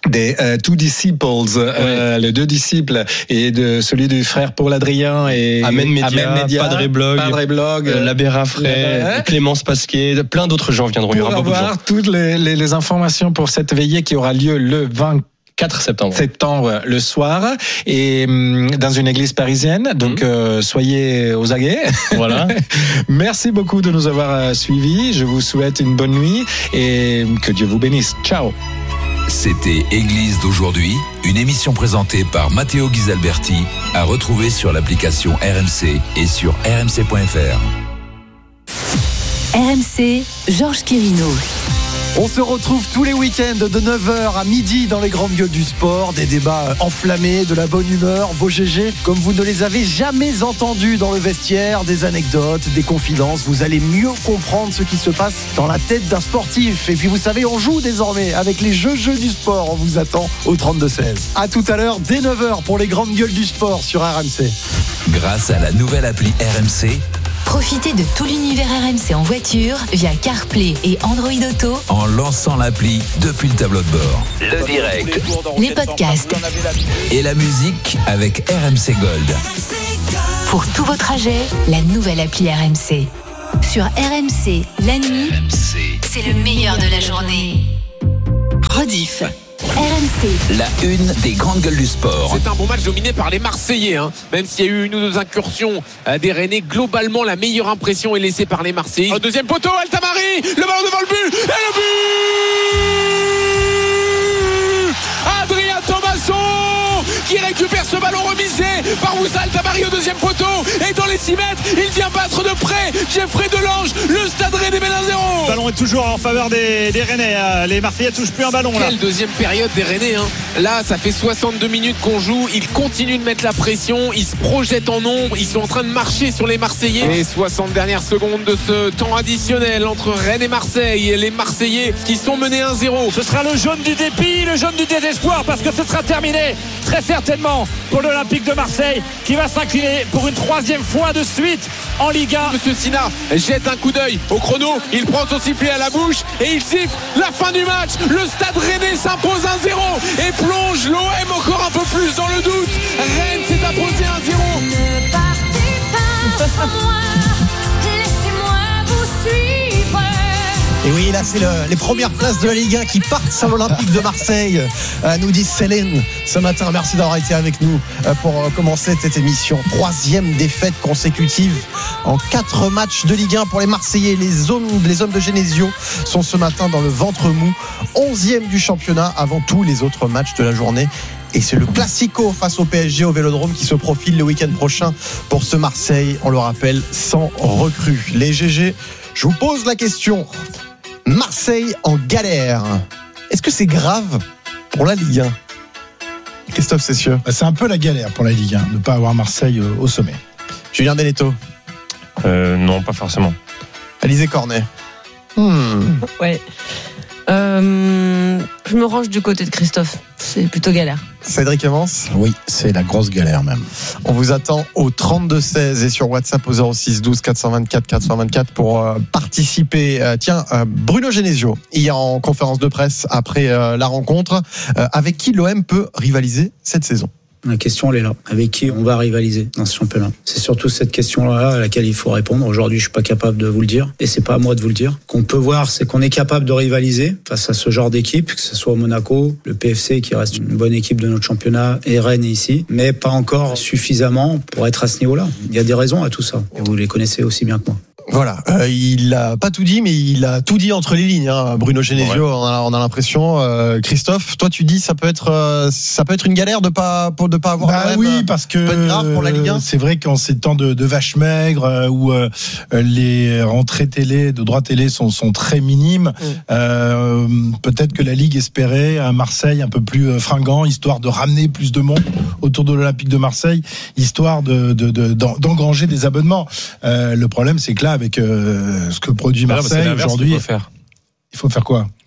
des euh, two disciples, euh, oui. les deux disciples, et de celui du frère Paul Adrien et Amen Media, Media Padre Blog, Padre Blog euh, l'abbé Raffray, Clémence Pasquier, plein d'autres gens viendront. Pour avoir toutes les, les, les informations pour cette veillée qui aura lieu le vingt-quatre septembre. septembre le soir, et hum, dans une église parisienne, donc mmh. euh, soyez aux aguets. Voilà. Merci beaucoup de nous avoir suivis, je vous souhaite une bonne nuit et que Dieu vous bénisse. Ciao. C'était Église d'aujourd'hui, une émission présentée par Matteo Ghisalberti, à retrouver sur l'application R M C et sur r m c point f r. R M C, Georges Quirino. On se retrouve tous les week-ends de neuf heures à midi dans les grandes gueules du sport. Des débats enflammés, de la bonne humeur, vos G G comme vous ne les avez jamais entendus dans le vestiaire, des anecdotes, des confidences. Vous allez mieux comprendre ce qui se passe dans la tête d'un sportif. Et puis vous savez, on joue désormais avec les jeux jeux du sport. On vous attend au trente-deux seize. À tout à l'heure dès neuf heures pour les grandes gueules du sport sur R M C. Grâce à la nouvelle appli R M C, profitez de tout l'univers R M C en voiture via CarPlay et Android Auto en lançant l'appli depuis le tableau de bord. Le direct, les podcasts et la musique avec R M C Gold. Pour tous vos trajets, la nouvelle appli R M C. Sur R M C, la nuit, R M C. C'est le meilleur de la journée. Rediff. R M C. La une des grandes gueules du sport. C'est un bon match dominé par les Marseillais, hein. Même s'il y a eu une ou deux incursions euh, des Rennais, globalement la meilleure impression est laissée par les Marseillais. Au deuxième poteau, Altamari, le ballon devant le but et le but Adrien Thomasson qui récupère ce ballon remisé par Moussa Altamari au deuxième poteau, et dans les six mètres il vient battre de près Jeffrey Delange. Le Stade Rennais mène un zéro. Le ballon est toujours en faveur des, des Rennais. Les Marseillais touchent plus un ballon là. Quelle deuxième période des Rennais, hein. Là ça fait soixante-deux minutes qu'on joue, ils continuent de mettre la pression, ils se projettent en nombre, ils sont en train de marcher sur les Marseillais. Les soixante dernières secondes de ce temps additionnel entre Rennes et Marseille, et les Marseillais qui sont menés un zéro. Ce sera le jaune du dépit, le jaune du désespoir, parce que ce sera terminé très certainement pour l'Olympique de Marseille qui va s'incliner pour une troisième fois de suite en Liga. Monsieur Sina jette un coup d'œil au chrono, il prend son sifflet à la bouche et il siffle la fin du match. Le Stade Rennais s'impose un zéro et plonge l'O M encore un peu plus dans le doute. Rennes s'est imposé un zéro. Ne partez pas sans moi, laissez-moi vous suivre. Et oui, là c'est le, les premières places de la Ligue un qui partent sur l'Olympique de Marseille, euh, nous dit Céline ce matin. Merci d'avoir été avec nous euh, pour euh, commencer cette émission. Troisième défaite consécutive en quatre matchs de Ligue un pour les Marseillais. Les hommes, les hommes de Genesio sont ce matin dans le ventre mou, onzième du championnat avant tous les autres matchs de la journée. Et c'est le Classico face au P S G au Vélodrome qui se profile le week-end prochain pour ce Marseille, on le rappelle, sans recrue. Les G G, je vous pose la question. Marseille en galère. Est-ce que c'est grave pour la Ligue un ? Christophe Cessieux. C'est un peu la galère pour la Ligue un, de ne pas avoir Marseille au sommet. Julien Beneteau. Euh, non, pas forcément. Alizé Cornet. Hmm. Ouais. Euh, je me range du côté de Christophe. C'est plutôt galère. Cédric Evans. Oui, c'est la grosse galère même. On vous attend au trente-deux seize et sur WhatsApp au zéro six douze quatre cent vingt-quatre quatre cent vingt-quatre pour euh, participer. Euh, tiens, euh, Bruno Genesio, hier en conférence de presse après euh, la rencontre, euh, avec qui l'O M peut rivaliser cette saison ? La question, elle est là. Avec qui on va rivaliser dans ce championnat ? C'est surtout cette question-là à laquelle il faut répondre. Aujourd'hui, je suis pas capable de vous le dire. Et c'est pas à moi de vous le dire. Qu'on peut voir, c'est qu'on est capable de rivaliser face à ce genre d'équipe, que ce soit Monaco, le P F C, qui reste une bonne équipe de notre championnat, et Rennes ici. Mais pas encore suffisamment pour être à ce niveau-là. Il y a des raisons à tout ça. Et vous les connaissez aussi bien que moi. Voilà, euh, il a pas tout dit, mais il a tout dit entre les lignes. Hein. Bruno Genesio, ouais. on a, on a l'impression. Euh, Christophe, toi, tu dis ça peut être, euh, ça peut être une galère de pas, de pas avoir. Bah même, oui, parce que grave pour la Ligue un. C'est vrai qu'en ces temps de, de vaches maigres euh, où euh, les rentrées télé, de droit télé sont, sont très minimes, mmh. euh, peut-être que la Ligue espérait un Marseille un peu plus fringant, histoire de ramener plus de monde autour de l'Olympique de Marseille, histoire de, de, de, d'engranger des abonnements. Euh, le problème, c'est que là, avec euh, ce que produit Marseille ah, aujourd'hui, il faut faire. Il faut faire quoi ?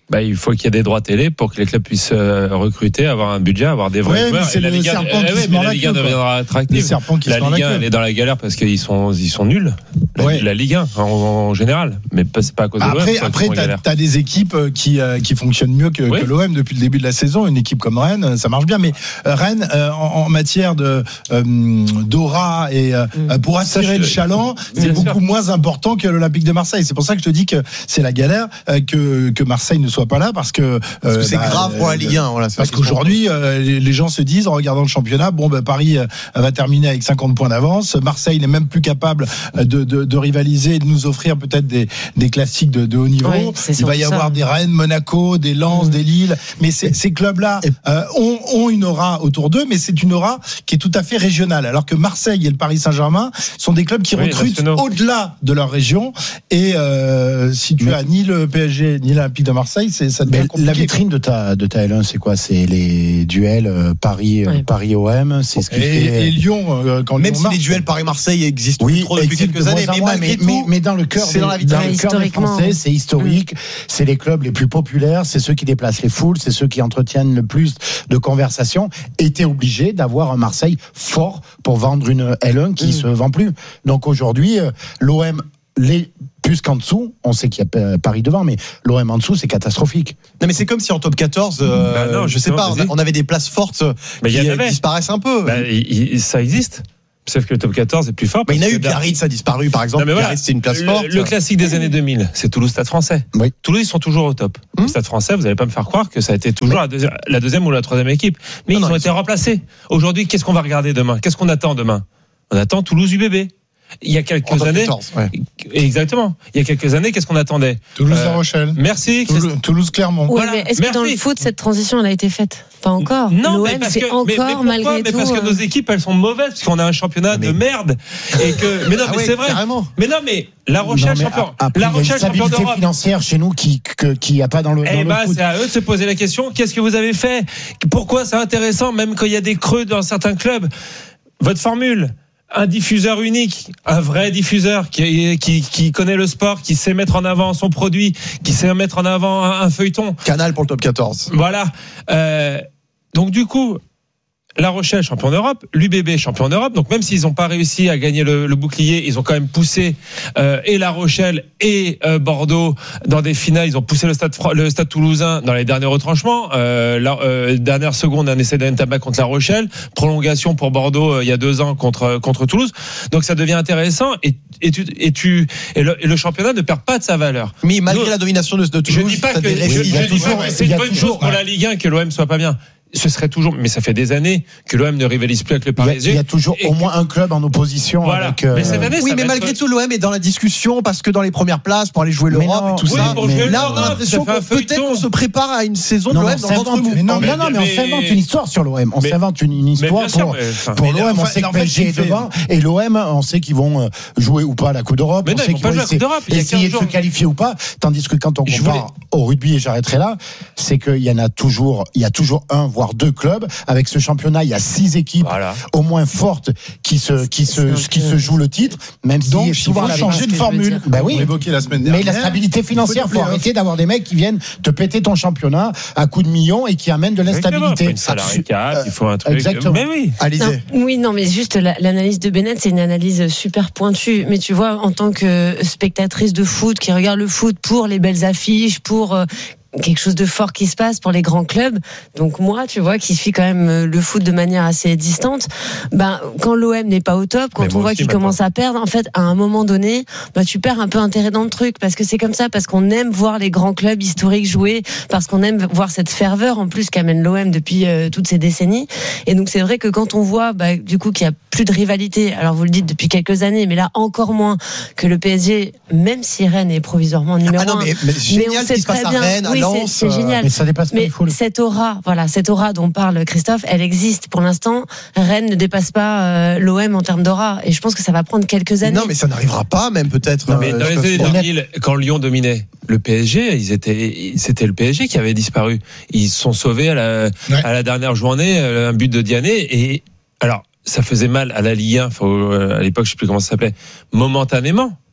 Bah, il faut qu'il y ait des droits télé pour que les clubs puissent euh, recruter, avoir un budget, avoir des vrais ouais, joueurs. C'est et la le Liga, serpent qui ouais, se mais mord la la Liga queue, deviendra attractive. Le serpent qui la se mord la Ligue un, queue. elle est dans la galère parce qu'ils sont, ils sont nuls. La, ouais. la Ligue un en, en général, mais pas, c'est pas à cause de l'O M. Après, après, t'as, t'as des équipes qui euh, qui fonctionnent mieux que, oui. que l'O M depuis le début de la saison. Une équipe comme Rennes, ça marche bien. Mais euh, Rennes, euh, en, en matière de euh, d'aura et euh, mmh. pour attirer ça, le chaland, c'est beaucoup sûr. moins important que l'Olympique de Marseille. C'est pour ça que je te dis que c'est la galère euh, que que Marseille ne soit pas là parce que, euh, parce que c'est bah, grave pour la Ligue un. Voilà, parce qu'aujourd'hui, euh, les, les gens se disent en regardant le championnat, bon, bah, Paris euh, va terminer avec cinquante points d'avance. Marseille n'est même plus capable de, de, de rivaliser et de nous offrir peut-être des, des classiques de, de haut niveau. Oui, il va y avoir ça. des Rennes, Monaco, des Lens, mmh. des Lille. Mais ces, ces clubs-là euh, ont, ont une aura autour d'eux, mais c'est une aura qui est tout à fait régionale. Alors que Marseille et le Paris Saint-Germain sont des clubs qui oui, recrutent nationaux. au-delà de leur région. Et euh, si tu mais, as ni le P S G ni l'Olympique de Marseille, c'est, ça devient compliqué. La vitrine de ta, de ta L un, c'est quoi? C'est les duels euh, Paris, oui. euh, Paris-O M. C'est ce qui et, fait... et Lyon, euh, quand même Lyon si marche, les duels Paris-Marseille existent oui, trop depuis quelques années, mais, moins, mais, mais, mais dans le cœur c'est des, dans la vitrine. Dans le cœur des Français, c'est historique. Mmh. C'est les clubs les plus populaires, c'est ceux qui déplacent les foules, c'est ceux qui entretiennent le plus de conversations. Et t'es obligé d'avoir un Marseille fort pour vendre une L un qui mmh. se vend plus. Donc aujourd'hui, euh, l'O M les plus qu'en dessous, on sait qu'il y a Paris devant, mais l'O M en dessous, c'est catastrophique. Non, mais c'est comme si en top quatorze, euh, bah non, je sais pas, on, a, on avait des places fortes bah, qui euh, disparaissent un peu. Bah, il, il, ça existe. Sauf que le top quatorze est plus fort. Mais il y en a eu, Biarritz a disparu par exemple. Non, voilà, Biarritz, c'est une place le, forte. Le classique des années deux mille, c'est Toulouse-Stade Français. Oui. Toulouse, ils sont toujours au top. Hum. Le Stade Français, vous n'allez pas me faire croire que ça a été toujours la deuxième, la deuxième ou la troisième équipe. Mais non, ils non, ont ils été sont... remplacés. Aujourd'hui, qu'est-ce qu'on va regarder demain? Qu'est-ce qu'on attend demain? On attend Toulouse-U B B. Il y a quelques en années, quatorze, ouais. exactement. Il y a quelques années, qu'est-ce qu'on attendait? Toulouse-La euh, Rochelle. Merci. Toulouse, Toulouse-Clermont. Ouais, voilà. Mais est-ce merci. que dans le foot, cette transition, elle a été faite? Pas encore. Non, L'O M, mais parce c'est que, encore mais, mais pourquoi, malgré mais tout. parce que nos équipes, elles sont mauvaises, parce qu'on a un championnat mais... de merde. Et que, mais non, mais ah ouais, c'est vrai. Carrément. Mais non, mais La Rochelle, non, champion. Après, La Rochelle, champion d'Europe. Financière chez nous qui qui n'y a pas dans le. Eh bah, c'est à eux de se poser la question. Qu'est-ce que vous avez fait? Pourquoi c'est intéressant, même quand il y a des creux dans certains clubs? Votre formule. Un diffuseur unique, un vrai diffuseur qui, qui, qui connaît le sport, qui sait mettre en avant son produit, qui sait mettre en avant un, un feuilleton. Canal pour le top quatorze. Voilà. Euh, donc du coup, La Rochelle, champion d'Europe, l'U B B, champion d'Europe. Donc même s'ils n'ont pas réussi à gagner le, le bouclier, ils ont quand même poussé euh, et La Rochelle et euh, Bordeaux dans des finales. Ils ont poussé le Stade, le Stade Toulousain dans les derniers retranchements. Euh, la, euh, dernière seconde, un essai d'Entaba contre La Rochelle, prolongation pour Bordeaux euh, il y a deux ans contre contre Toulouse. Donc ça devient intéressant et et tu et tu et le, et le championnat ne perd pas de sa valeur. Mais malgré Donc, la domination de, de Toulouse, je dis pas que je, je dis toujours, pas, c'est une bonne chose pour la Ligue un que l'O M soit pas bien. Ce serait toujours, mais ça fait des années que l'O M ne rivalise plus avec le Paris. Il y a, il y a toujours au moins un club en opposition. Voilà. Avec, euh... Mais cette année, oui, mais malgré être... tout, l'O M est dans la discussion parce que dans les premières places pour aller jouer l'Europe et tout oui, ça. Mais là, on a l'impression que peut-être qu'on se prépare à une saison de l'O M dans l'entre nous. Non, non, non, mais on s'invente une histoire sur l'O M. On s'invente une histoire pour pour l'O M. On sait que P S G est devant et l'O M, on sait qu'ils vont jouer ou pas à la Coupe d'Europe. On sait qu'ils vont essayer de se qualifier ou pas. Tandis que quand on compare au rugby, et j'arrêterai là, c'est qu'il y en a toujours, il y a toujours un voire deux clubs. Avec ce championnat, il y a six équipes voilà. au moins fortes qui se qui se qui se jouent le titre, même si donc souvent il faut changer de formule. Bah oui. On l'évoquait la semaine dernière. Mais la stabilité financière, il faut arrêter d'avoir des mecs qui viennent te péter ton championnat à coups de millions et qui amènent de l'instabilité. Une salarié cap, il faut un truc. Exactement. Mais oui. Alizé. Oui, non, mais juste la, l'analyse de Bennett, c'est une analyse super pointue. Mais tu vois, en tant que spectatrice de foot qui regarde le foot pour les belles affiches, pour euh, quelque chose de fort qui se passe pour les grands clubs. Donc moi, tu vois, qui suis quand même le foot de manière assez distante, ben quand l'O M n'est pas au top, quand mais on voit qu'il commence pas. à perdre, en fait, à un moment donné, ben tu perds un peu intérêt dans le truc parce que c'est comme ça, parce qu'on aime voir les grands clubs historiques jouer, parce qu'on aime voir cette ferveur en plus qu'amène l'O M depuis euh, toutes ces décennies. Et donc c'est vrai que quand on voit, bah, du coup, qu'il y a plus de rivalité. Alors vous le dites depuis quelques années, mais là encore moins que le P S G, même si Rennes est provisoirement numéro un. Ah non, mais, mais, mais génial ce qui se passe à Rennes. Oui, c'est, c'est génial. Mais ça dépasse pas mais les foules. Cette aura, voilà, cette aura dont parle Christophe, elle existe. Pour l'instant, Rennes ne dépasse pas euh, l'O M en termes d'aura. Et je pense que ça va prendre quelques années. Non, mais ça n'arrivera pas, même peut-être. Non, mais dans les années deux mille, quand Lyon dominait le P S G, ils étaient, c'était le P S G qui avait disparu. Ils se sont sauvés à la, ouais. à la dernière journée, un but de Diané. Et alors, ça faisait mal à la Ligue un. Faut, à l'époque, je sais plus comment ça s'appelait. Momentanément.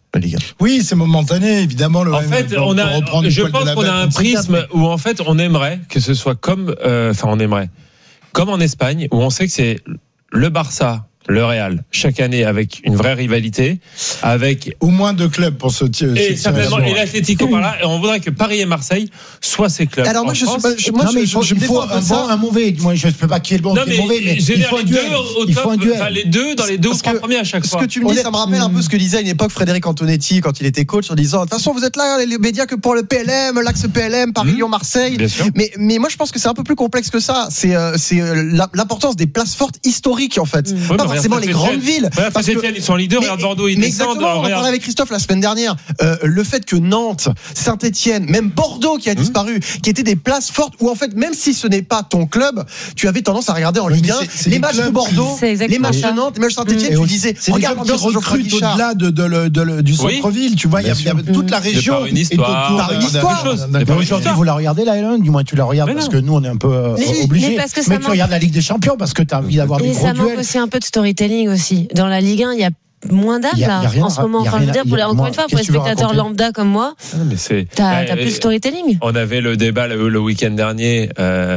la Ligue un. Oui, c'est momentané, évidemment. Le en fait, on a, je pense qu'on a un prisme où en fait on aimerait que ce soit comme, euh, enfin on aimerait, comme en Espagne où on sait que c'est le Barça, le Real, chaque année avec une vraie rivalité, avec au moins deux clubs pour ce tir. Et certainement, et l'Atlético par là, et on voudrait que Paris et Marseille soient ces clubs. Alors moi, je France. suis pas, je, moi, non, mais je, il faut, je, il je faut un bon, un mauvais. Moi, je ne peux pas qui est le bon, non, qui est le mauvais, mais il faut un duel. Il faut un duel. Enfin, les deux dans les deux ou trois premiers à chaque ce fois. Ce que tu me dis, ça me rappelle un peu ce que disait à une époque Frédéric Antonetti quand il était coach en disant, de toute façon, vous êtes là, les médias, que pour le P L M, l'axe P L M, Paris, Lyon, Marseille. Mais, mais moi, je pense que c'est un peu plus complexe que ça. C'est, c'est l'importance des places fortes historiques, en fait. Pas forcément les grandes villes. Parce que ils sont leaders, regarde Bordeaux, ils descendent. Exactement, on en parlait avec Christophe la semaine dernière. Euh, le fait que Nantes, Saint-Etienne, même Bordeaux qui a disparu, mmh. qui étaient des places fortes où en fait, même si ce n'est pas ton club, tu avais tendance à regarder en Ligue un c'est, c'est les matchs de Bordeaux, les matchs de Nantes, les matchs de Saint-Etienne, mmh. tu disais, c'est regarde qui recrutent au-delà de, de, de, de, du centre-ville, tu vois, il y a, y a toute la région. Par une histoire. Par une histoire. Aujourd'hui, vous la regardez la L un, du moins tu la regardes parce que nous on est un peu obligés. Mais tu regardes la Ligue des Champions parce que tu as envie d'avoir des gros duels. Et ça manque aussi un peu de storytelling aussi. Dans la Ligue un, il y a moins d'âme là en ce moment. Enfin, je veux dire, pour les, encore une fois, pour les spectateurs lambda comme moi, non, mais c'est, t'as, t'as plus de storytelling. On avait le débat le, le week-end dernier euh,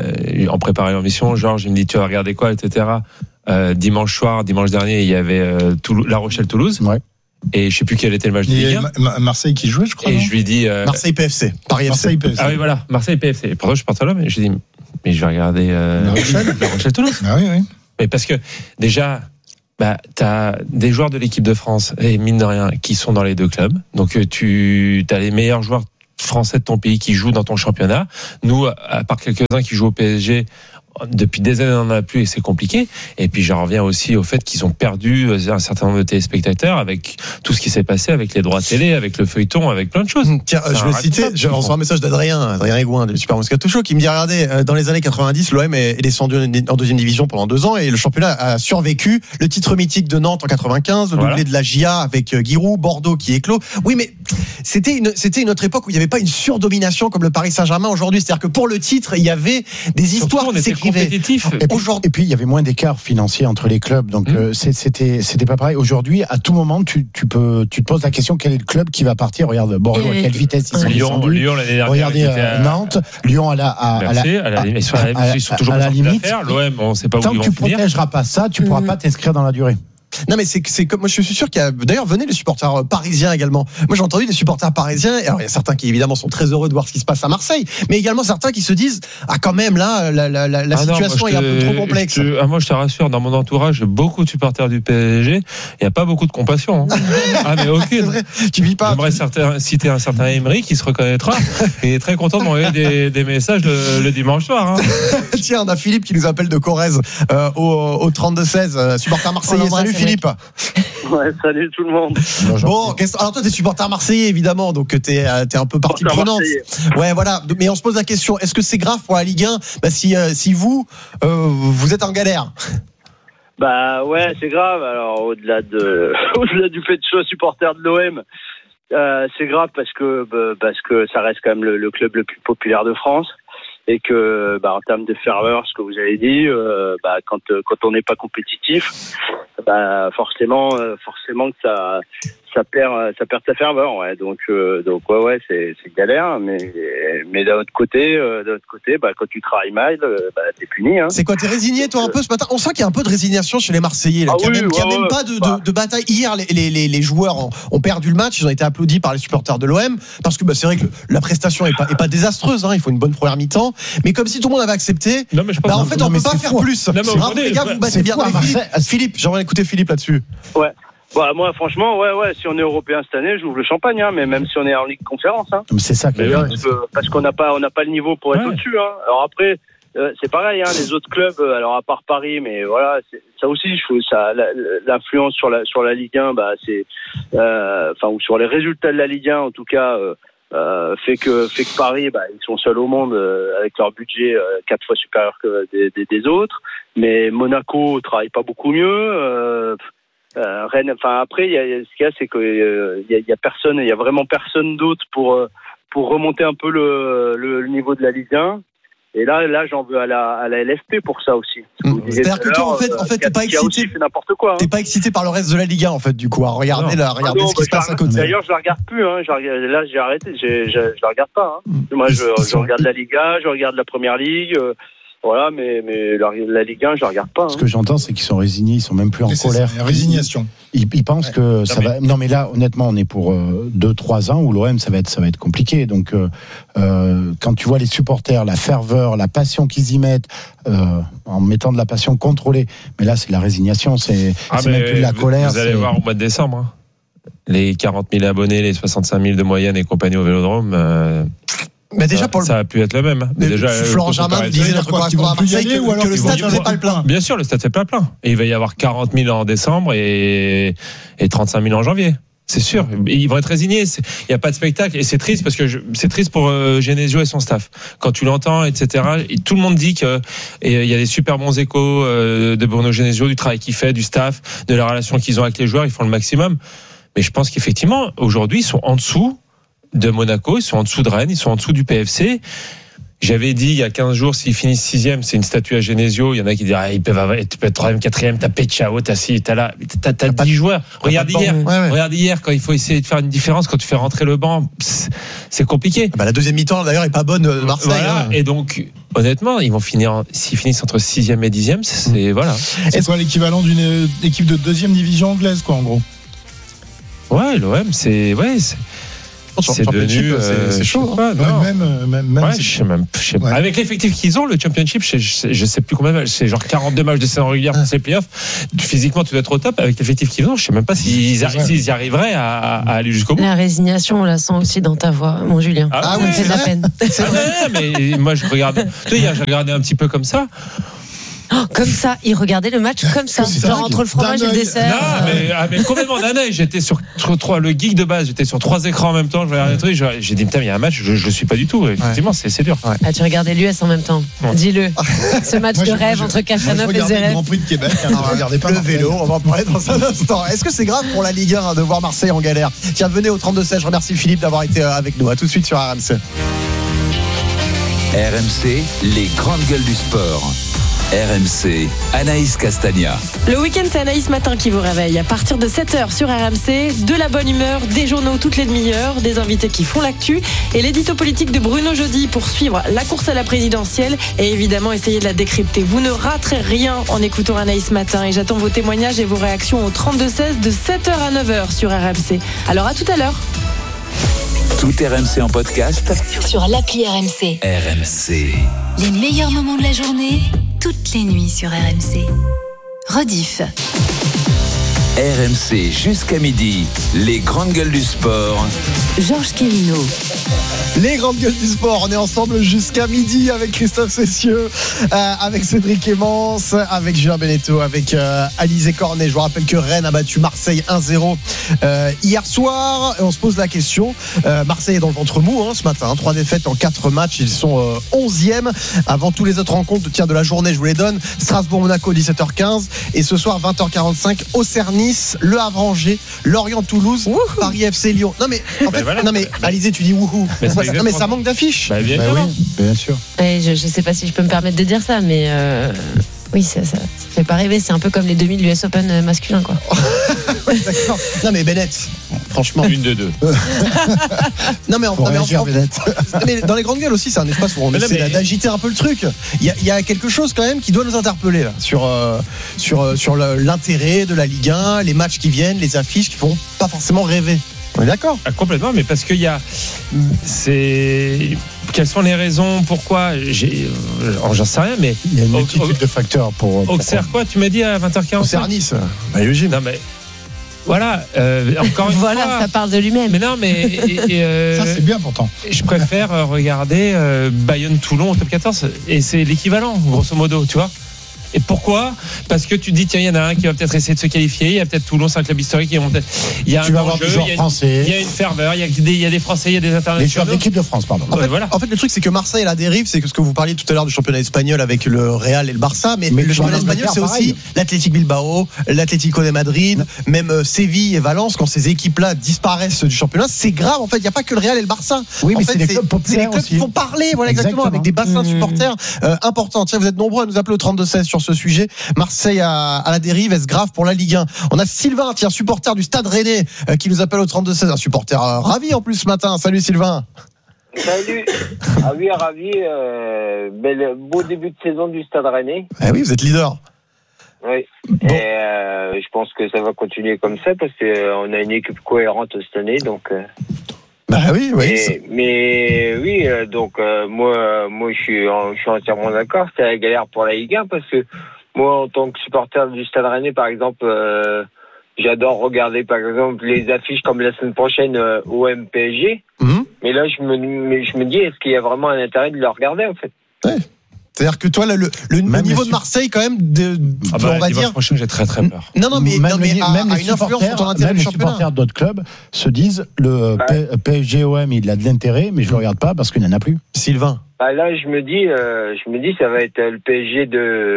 en préparant l'émission. Georges, il me dit tu vas regarder quoi, et cetera. Euh, dimanche soir, dimanche dernier, il y avait euh, Toulouse, La Rochelle-Toulouse. Ouais. Et je sais plus quel était le match de Ligue un. Ma- Marseille qui jouait, je crois. Et non je lui dis euh, Marseille P F C, Paris Marseille F C. P F C. Ah oui, voilà, Marseille P F C. Et pourtant, je suis parti là, mais je dis mais je vais regarder euh, La Rochelle, La Rochelle-Toulouse. Ah oui, oui. Mais parce que déjà. Bah, t'as des joueurs de l'équipe de France, et mine de rien, qui sont dans les deux clubs. Donc, tu as les meilleurs joueurs français de ton pays qui jouent dans ton championnat. Nous, à part quelques-uns qui jouent au P S G, depuis des années, on n'en a plus et c'est compliqué. Et puis, j'en reviens aussi au fait qu'ils ont perdu un certain nombre de téléspectateurs avec tout ce qui s'est passé avec les droits télé, avec le feuilleton, avec plein de choses. Tiens, c'est je vais citer, je reçois un message d'Adrien, Adrien Aigouin, du Super Moscato Show, qui me dit, regardez, dans les années quatre-vingt-dix, l'O M est descendu en deuxième division pendant deux ans et le championnat a survécu. Le titre mythique de Nantes en quatre-vingt-quinze, le voilà. doublé de la J A avec Giroud, Bordeaux qui éclos. Oui, mais c'était une, c'était une autre époque où il n'y avait pas une surdomination comme le Paris Saint-Germain aujourd'hui. C'est-à-dire que pour le titre, il y avait des histoires Surtout, qui s'écrivaient. Et puis, et puis il y avait moins d'écart financier entre les clubs, donc mmh. euh, c'était c'était pas pareil. Aujourd'hui, à tout moment, tu, tu peux tu te poses la question quel est le club qui va partir. Regarde Bordeaux, et à quelle vitesse ils sont Lyon, descendus. Lyon l'année dernière. Regardez à... Nantes, Lyon à la à, à, Merci, à la, à, ils sont, à, ils sont toujours à la limite. L'O M, on sait pas tant où ils que vont tu finir. protégeras pas ça, tu pourras mmh. pas t'inscrire dans la durée. Non mais c'est c'est comme moi je suis sûr qu'il y a d'ailleurs venez les supporters parisiens également. Moi j'ai entendu des supporters parisiens. Alors il y a certains qui évidemment sont très heureux de voir ce qui se passe à Marseille, mais également certains qui se disent ah quand même là la la la, la ah situation non, est te, un peu trop complexe. Te, ah moi je te rassure, dans mon entourage beaucoup de supporters du P S G, il y a pas beaucoup de compassion. Hein. Ah mais aucune. C'est vrai. Tu vis pas. J'aimerais certain, citer un certain Emery qui se reconnaîtra et est très content de m'envoyer des, des messages le, le dimanche soir. Hein. Tiens on a Philippe qui nous appelle de Corrèze euh, au, au trente-deux seize, euh, supporter marseillais. Oh, salut Philippe. Ouais, salut tout le monde. Bon, alors toi t'es supporter marseillais évidemment, donc t'es t'es un peu partie prenante. Ouais, voilà. Mais on se pose la question, est-ce que c'est grave pour la Ligue un bah, si euh, si vous euh, vous êtes en galère? Bah ouais, c'est grave. Alors au-delà de au-delà du fait que je sois supporter de l'O M, euh, c'est grave parce que bah, parce que ça reste quand même le, le club le plus populaire de France. Et que, bah, en termes de ferveur, ce que vous avez dit, euh, bah, quand quand on n'est pas compétitif, bah, forcément, euh, forcément que ça ça perd ça perd sa ferveur, ouais. Donc euh, donc ouais ouais c'est c'est galère, mais mais d'un autre côté, euh, d'un autre côté, bah, quand tu travailles mal, euh, bah, t'es puni. Hein. C'est quoi, t'es résigné toi un peu ce matin? On sent qu'il y a un peu de résignation chez les Marseillais, là, ah qu'il n'y a, oui, même, ouais, qu'il y a ouais, même pas de, de, de bataille. Hier, les, les, les, les joueurs ont, ont perdu le match, ils ont été applaudis par les supporters de l'O M parce que bah, c'est vrai que la prestation est pas est pas désastreuse, hein, il faut une bonne première mi-temps, mais comme si tout le monde avait accepté. Non, mais je pense bah, en fait, non, on peut pas faire fou. Plus. Non, mais bravo les gars, vous battez bien. Philippe, Philippe, j'aimerais écouter Philippe là-dessus. Ouais. Bah, moi, franchement, ouais, ouais, si on est européen cette année, j'ouvre le champagne, hein, mais même si on est en Ligue Conférence, hein. Mais c'est ça que parce, que, parce qu'on n'a pas, on n'a pas le niveau pour être ouais. au-dessus, hein. Alors après, euh, c'est pareil, hein, les autres clubs, euh, alors à part Paris, mais voilà, c'est, ça aussi, je trouve ça, la, l'influence sur la, sur la Ligue un, bah, c'est, euh, enfin, ou sur les résultats de la Ligue un, en tout cas, euh, Euh, fait que fait que Paris, bah, ils sont seuls au monde euh, avec leur budget euh, quatre fois supérieur que des, des, des autres. Mais Monaco travaille pas beaucoup mieux. Euh, euh, Rennes, enfin après, il y a, ce qu'il y a, c'est que euh, il y, a, il y a personne, il y a vraiment personne d'autre pour pour remonter un peu le, le, le niveau de la Ligue un. Et là, là, j'en veux à la, à la L F P pour ça aussi. Mmh. C'est-à-dire que toi, en fait, en fait, t'es pas excité. N'importe quoi. Hein. T'es pas excité par le reste de la Ligue un, en fait, du coup, à regarder, la, regarder ah non, ce qui se passe à côté. D'ailleurs, je la regarde plus. Hein. Je regarde, là, j'ai arrêté. J'ai, je, je la regarde pas. Hein. Mmh. Moi, je, je regarde la Liga, je regarde la Première Ligue. Euh, Voilà, mais, mais la, la Ligue un, je ne regarde pas. Hein. Ce que j'entends, c'est qu'ils sont résignés, ils sont même plus en mais colère. C'est résignation. Ils, ils pensent ouais. que non, ça mais... va. Non, mais là, honnêtement, on est pour deux trois ans où l'O M, ça va être, ça va être compliqué. Donc, euh, euh, quand tu vois les supporters, la ferveur, la passion qu'ils y mettent, euh, en mettant de la passion contrôlée, mais là, c'est de la résignation, c'est, ah, c'est même plus de la vous, colère. Vous allez c'est... voir au mois de décembre, hein. Les quarante mille abonnés, les soixante-cinq mille de moyenne et compagnie au Vélodrome. Euh... Mais déjà ça, pour le... ça a pu être le même. Hein. Mais déjà, Florent Germain disait notre correspondant à Marseille que, que, que le stade ne fait pas le plein. Bien sûr, le stade fait pas le plein. Et il va y avoir quarante mille en décembre et, et trente-cinq mille en janvier. C'est sûr. Ils vont être résignés. Il n'y a pas de spectacle. Et c'est triste parce que je, c'est triste pour euh, Genesio et son staff. Quand tu l'entends, et cetera. Et tout le monde dit que et il y a des super bons échos euh, de Bruno Genesio, du travail qu'il fait, du staff, de la relation qu'ils ont avec les joueurs. Ils font le maximum. Mais je pense qu'effectivement, aujourd'hui, ils sont en dessous de Monaco, ils sont en dessous de Rennes, ils sont en dessous du P F C. J'avais dit il y a quinze jours, s'ils finissent sixième, c'est une statue à Genesio. Il y en a qui disent, ah, ils peuvent avoir, tu peux être troisième, quatrième, t'as Pechao, t'as si, t'as là, t'as, t'as, t'as dix joueurs. Regarde hier, ouais, ouais. regarde hier, quand il faut essayer de faire une différence, quand tu fais rentrer le banc, c'est compliqué. Bah, la deuxième mi-temps, d'ailleurs, est pas bonne de Marseille. Voilà. Hein. Et donc, honnêtement, ils vont finir, s'ils finissent entre sixième et dixième, c'est, c'est voilà. C'est quoi l'équivalent d'une équipe de deuxième division anglaise, quoi, en gros? Ouais, l'O M, c'est, ouais, c'est, c'est devenu, euh, c'est, c'est chaud. Pas, non. Même, même, même ouais, je sais même, je sais ouais. Avec l'effectif qu'ils ont, le Championship, je sais, je sais plus combien, c'est genre quarante-deux matchs de saison régulière pour ces playoffs. Physiquement, tu dois être au top. Avec l'effectif qu'ils ont, je sais même pas s'ils, arri- s'ils y arriveraient à, à aller jusqu'au bout. La résignation, on la sent aussi dans ta voix, mon Julien. Ah, ah oui, ça fait de la peine. C'est vrai. Mais moi, je regarde. Tu sais, hier, j'ai regardé un petit peu comme ça. Oh, comme ça, il regardait le match comme ça, genre entre le fromage et le dessert. Non, mais, ah, mais complètement d'un œil. J'étais sur trois, le geek de base, j'étais sur trois écrans en même temps. Je regardais les trucs, j'ai dit, putain, il y a un match, je, je suis pas du tout. Effectivement, ouais. c'est, c'est dur. Ouais. Ah, tu regardais l'U S en même temps. Ouais. Dis-le. Ce match moi, de je, rêve je, entre Cachanov et Zverev. Le Grand Prix de Québec. Hein, regardez pas le vélo, on va en parler dans un instant. Est-ce que c'est grave pour la Ligue un de voir Marseille en galère? Tiens, venez au trente-deux seize. Je remercie Philippe d'avoir été avec nous. À tout de suite sur R M C. R M C, les grandes gueules du sport. R M C, Anaïs Castagna. Le week-end, c'est Anaïs Matin qui vous réveille. À partir de sept heures sur R M C, de la bonne humeur, des journaux toutes les demi-heures, des invités qui font l'actu et l'édito politique de Bruno Jeudi pour suivre la course à la présidentielle et évidemment essayer de la décrypter. Vous ne raterez rien en écoutant Anaïs Matin et j'attends vos témoignages et vos réactions au trente-deux seize de sept heures à neuf heures sur R M C. Alors à tout à l'heure. Tout R M C en podcast sur l'appli R M C. R M C. Les meilleurs moments de la journée, toutes les nuits sur R M C. Rediff. R M C jusqu'à midi, les grandes gueules du sport. Georges Quélino. Les grandes gueules du sport, on est ensemble jusqu'à midi avec Christophe Cessieux, euh, avec Cédric Emmance, avec Julien Beneteau, avec euh, Alizé Cornet. Je vous rappelle que Rennes a battu Marseille un zéro euh, hier soir. Et on se pose la question, euh, Marseille est dans le ventre mou hein, ce matin, hein, trois défaites en quatre matchs, ils sont euh, onzième. Avant tous les autres rencontres tiens, de la journée, je vous les donne. Strasbourg-Monaco, dix-sept heures quinze. Et ce soir, vingt heures quarante-cinq, Auxerre-Nice, Le Havre-Angers, Lorient-Toulouse, Paris F C Lyon. Non mais, en fait, ben voilà. non mais Alizé, tu dis wouhou. Non mais ça manque d'affiches. Bah, bien, bah oui, bien sûr. Et je, je sais pas si je peux me permettre de dire ça, mais euh, oui, ça, ça, ça fait pas rêver. C'est un peu comme les demi de l'U S Open masculin, quoi. D'accord. Non mais Bennett, franchement. Une de deux. non mais, en, non, mais, en, en, mais dans les grandes gueules aussi, c'est un espace où on mais essaie mais... d'agiter un peu le truc. Il y, a, il y a quelque chose quand même qui doit nous interpeller là, sur euh, sur euh, sur le, l'intérêt de la Ligue un, les matchs qui viennent, les affiches qui font pas forcément rêver. On est d'accord. Ah, complètement, mais parce qu'il y a, c'est, quelles sont les raisons, pourquoi, j'ai, oh, j'en sais rien, mais il y a une multitude de facteurs pour. pour Auxerre quoi, tu m'as dit à vingt heures quarante. Auxerre Nice. Bah, Eugène. Non mais. Voilà, euh, encore une voilà, fois. Voilà, ça parle de lui-même. Mais non, mais et, et, euh, ça c'est bien pourtant. Je préfère regarder euh, Bayonne-Toulon au top quatorze et c'est l'équivalent, grosso modo, tu vois. Et pourquoi ? Parce que tu te dis, tiens, il y en a un qui va peut-être essayer de se qualifier. Il y a peut-être Toulon, c'est un club historique. Il y a tu un vas enjeu, avoir des joueurs il y a une, français. Il y a une ferveur, il y a des, il y a des Français, il y a des internationaux. Les joueurs de l'équipe de France, pardon. En fait, voilà. en fait, le truc, c'est que Marseille, la dérive, c'est que ce que vous parliez tout à l'heure du championnat espagnol avec le Real et le Barça, mais, mais le championnat espagnol, c'est aussi l'Athletic Bilbao, l'Atlético de Madrid, même Séville et Valence. Quand ces équipes-là disparaissent du championnat, c'est grave. En fait, il n'y a pas que le Real et le Barça. Oui, en mais fait, c'est des clubs populaires c'est les clubs aussi. qui font parler, voilà exactement, exactement. avec des bassins de supporters euh, importants. Tiens, vous êtes nombreux à nous appeler au trente-deux seize sur ce sujet. Marseille à, à la dérive, est-ce grave pour la Ligue un ? On a Sylvain, tiens, supporter du Stade Rennais, euh, qui nous appelle au trente-deux seize, un supporter euh, ravi en plus ce matin. Salut Sylvain. Salut. Ah oui, ravi. Euh, bel, beau début de saison du Stade Rennais. Eh oui, vous êtes leader. Oui. Bon. Et euh, je pense que ça va continuer comme ça parce qu'on a une équipe cohérente cette année, donc. Euh... Bah oui, oui. Mais, mais oui, euh, donc euh, moi, moi, je suis, je suis entièrement d'accord. C'est la galère pour la Ligue un parce que moi, en tant que supporter du Stade Rennais, par exemple, euh, j'adore regarder, par exemple, les affiches comme la semaine prochaine euh, O M P S G. Mmh. Mais là, je me, je me dis, est-ce qu'il y a vraiment un intérêt de le regarder en fait ? Ouais. C'est-à-dire que toi, le, le, le niveau de Marseille, quand même, de, ah bah, on va dire. Prochain, j'ai très très peur. Non, non, mais, même, non, mais les, à, même à les une influence sur ton intérêt même du les championnat. supporters d'autres clubs se disent le ouais. P S G O M, il a de l'intérêt, mais je le regarde pas parce qu'il n'en a plus. Sylvain. Bah là, je me dis, euh, je me dis, ça va être le P S G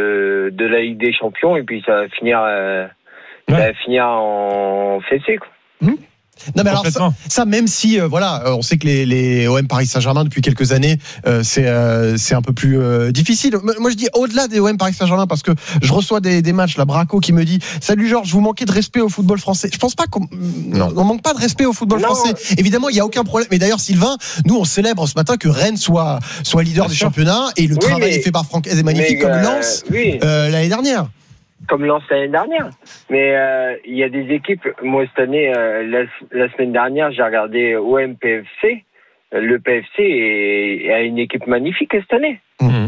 de de la Ligue des Champions et puis ça va finir, euh, ouais. ça va finir en fessée, quoi. Mmh. Non mais alors ça, ça même si euh, voilà, euh, on sait que les, les O M Paris Saint-Germain depuis quelques années euh, c'est euh, c'est un peu plus euh, difficile. Moi je dis au-delà des O M Paris Saint-Germain parce que je reçois des, des matchs, la Braco qui me dit salut Georges, vous manquez de respect au football français. Je pense pas qu'on on manque pas de respect au football non. français. Évidemment il y a aucun problème. Mais d'ailleurs Sylvain, nous on célèbre ce matin que Rennes soit soit leader Bien du sûr. championnat et le oui, travail est fait par Franck est magnifique mais, comme euh, Lens oui. euh, l'année dernière. Comme Lens l'année dernière. Mais il euh, y a des équipes, moi cette année, euh, la, la semaine dernière, j'ai regardé O M P F C. Le P F C est, est une équipe magnifique cette année. Mmh.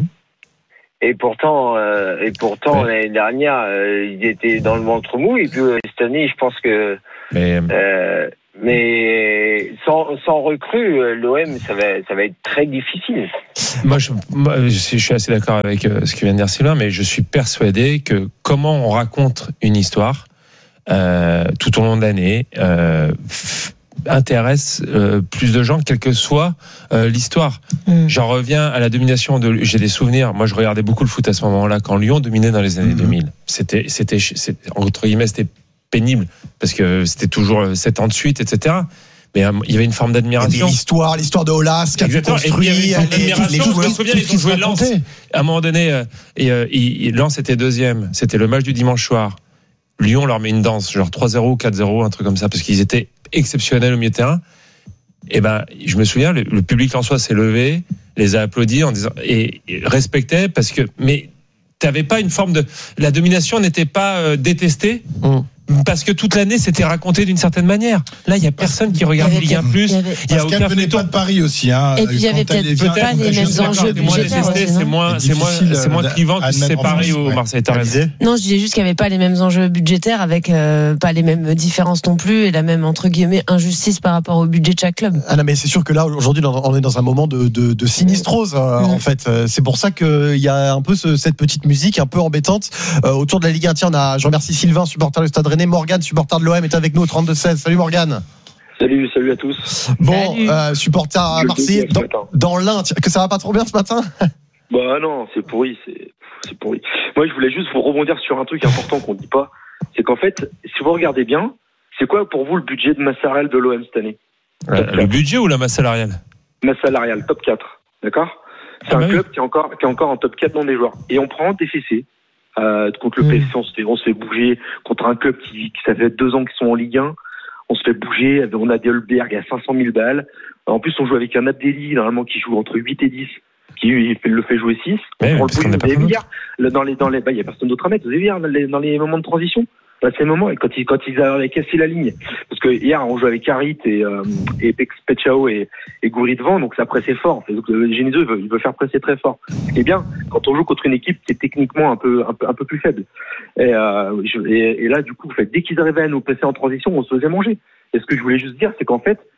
Et pourtant, euh, et pourtant ouais. l'année dernière, euh, ils étaient dans le ventre mou. Et puis euh, cette année, je pense que... Mais, euh, mais sans, sans recrue, l'O M, ça va, ça va être très difficile. Moi, je, moi, je suis assez d'accord avec euh, ce que vient de dire Sylvain, mais je suis persuadé que comment on raconte une histoire euh, tout au long de l'année euh, f- intéresse euh, plus de gens, quelle que soit euh, l'histoire. Mm. J'en reviens à la domination de. J'ai des souvenirs. Moi, je regardais beaucoup le foot à ce moment-là quand Lyon dominait dans les années mm. deux mille. C'était, c'était, c'était entre guillemets, c'était pénible parce que c'était toujours sept ans de suite, et cetera. Mais euh, il y avait une forme d'admiration. L'histoire, l'histoire de Aulas, qui a construit. Et puis, il y avait une forme d'admiration. Je me souviens, ils ont joué Lens. À un moment donné, euh, et, euh, il, Lens était deuxième. C'était le match du dimanche soir. Lyon leur met une danse, genre trois zéro ou quatre zéro, un truc comme ça, parce qu'ils étaient exceptionnels au milieu de terrain. Et ben, je me souviens, le, le public lensois s'est levé, les a applaudis en disant, et, et respectait parce que, mais t'avais pas une forme de, la domination n'était pas euh, détestée. Mmh. Parce que toute l'année c'était raconté d'une certaine manière. Là, il y a personne qui regarde Ligue un plus. Il y a aucun venait pas de Paris aussi. Hein, et puis il y avait peut-être, peut-être pas les mêmes enjeux budgétaires. C'est moins, c'est moins, c'est moins clivant que c'est Paris ou Marseille. T'as raison. Non, je disais juste qu'il n'y avait pas les mêmes enjeux budgétaires, avec euh, pas les mêmes différences non plus, et la même entre guillemets injustice par rapport au budget de chaque club. Ah non, mais c'est sûr que là aujourd'hui on est dans un moment de, de, de sinistrose. Euh, mmh. En fait, c'est pour ça qu'il y a un peu ce, cette petite musique un peu embêtante euh, autour de la Ligue un. Tiens, on a, je remercie Sylvain, supporter du Stade Rennais, Morgane, supporter de l'O M, est avec nous au trente-deux seize. Salut Morgane. Salut, salut à tous. Bon, euh, supporter à Marseille, dans, dans l'Ain, que ça va pas trop bien ce matin? Bah non, c'est pourri, c'est, c'est pourri. Moi, je voulais juste vous rebondir sur un truc important qu'on dit pas, c'est qu'en fait, si vous regardez bien, c'est quoi pour vous le budget de masse salariale de l'O M cette année? euh, Le budget ou la masse salariale? Masse salariale, top quatre, d'accord? C'est ah bah un oui. club qui est encore qui est encore en top quatre dans des joueurs. Et on prend T F C. Euh, contre le mmh. P S C, on se fait, on se fait bouger contre un club qui, qui ça fait deux ans qu'ils sont en Ligue un. On se fait bouger. On a Delberg à cinq cent mille balles. En plus, on joue avec un Abdelli, normalement, qui joue entre huit et dix, qui lui, il le fait jouer six. Mais on oui, le bouge. Vous avez dans les, dans les, bah, il y a personne d'autre à mettre. Vous avez vu, dans les, dans les moments de transition. Bah, c'est le moment, et quand ils, quand ils avaient cassé la ligne. Parce que hier, on joue avec Harit et, euh, et Pechao et, et Gouiri devant, donc ça pressait fort. Donc, le Genesio, il veut, il veut faire presser très fort. Ce qui est bien, quand on joue contre une équipe qui est techniquement un peu, un peu, un peu plus faible. Et, euh, je, et, et là, du coup, en fait, dès qu'ils arrivaient à nous presser en transition, on se faisait manger. Et ce que je voulais juste dire, c'est qu'en fait,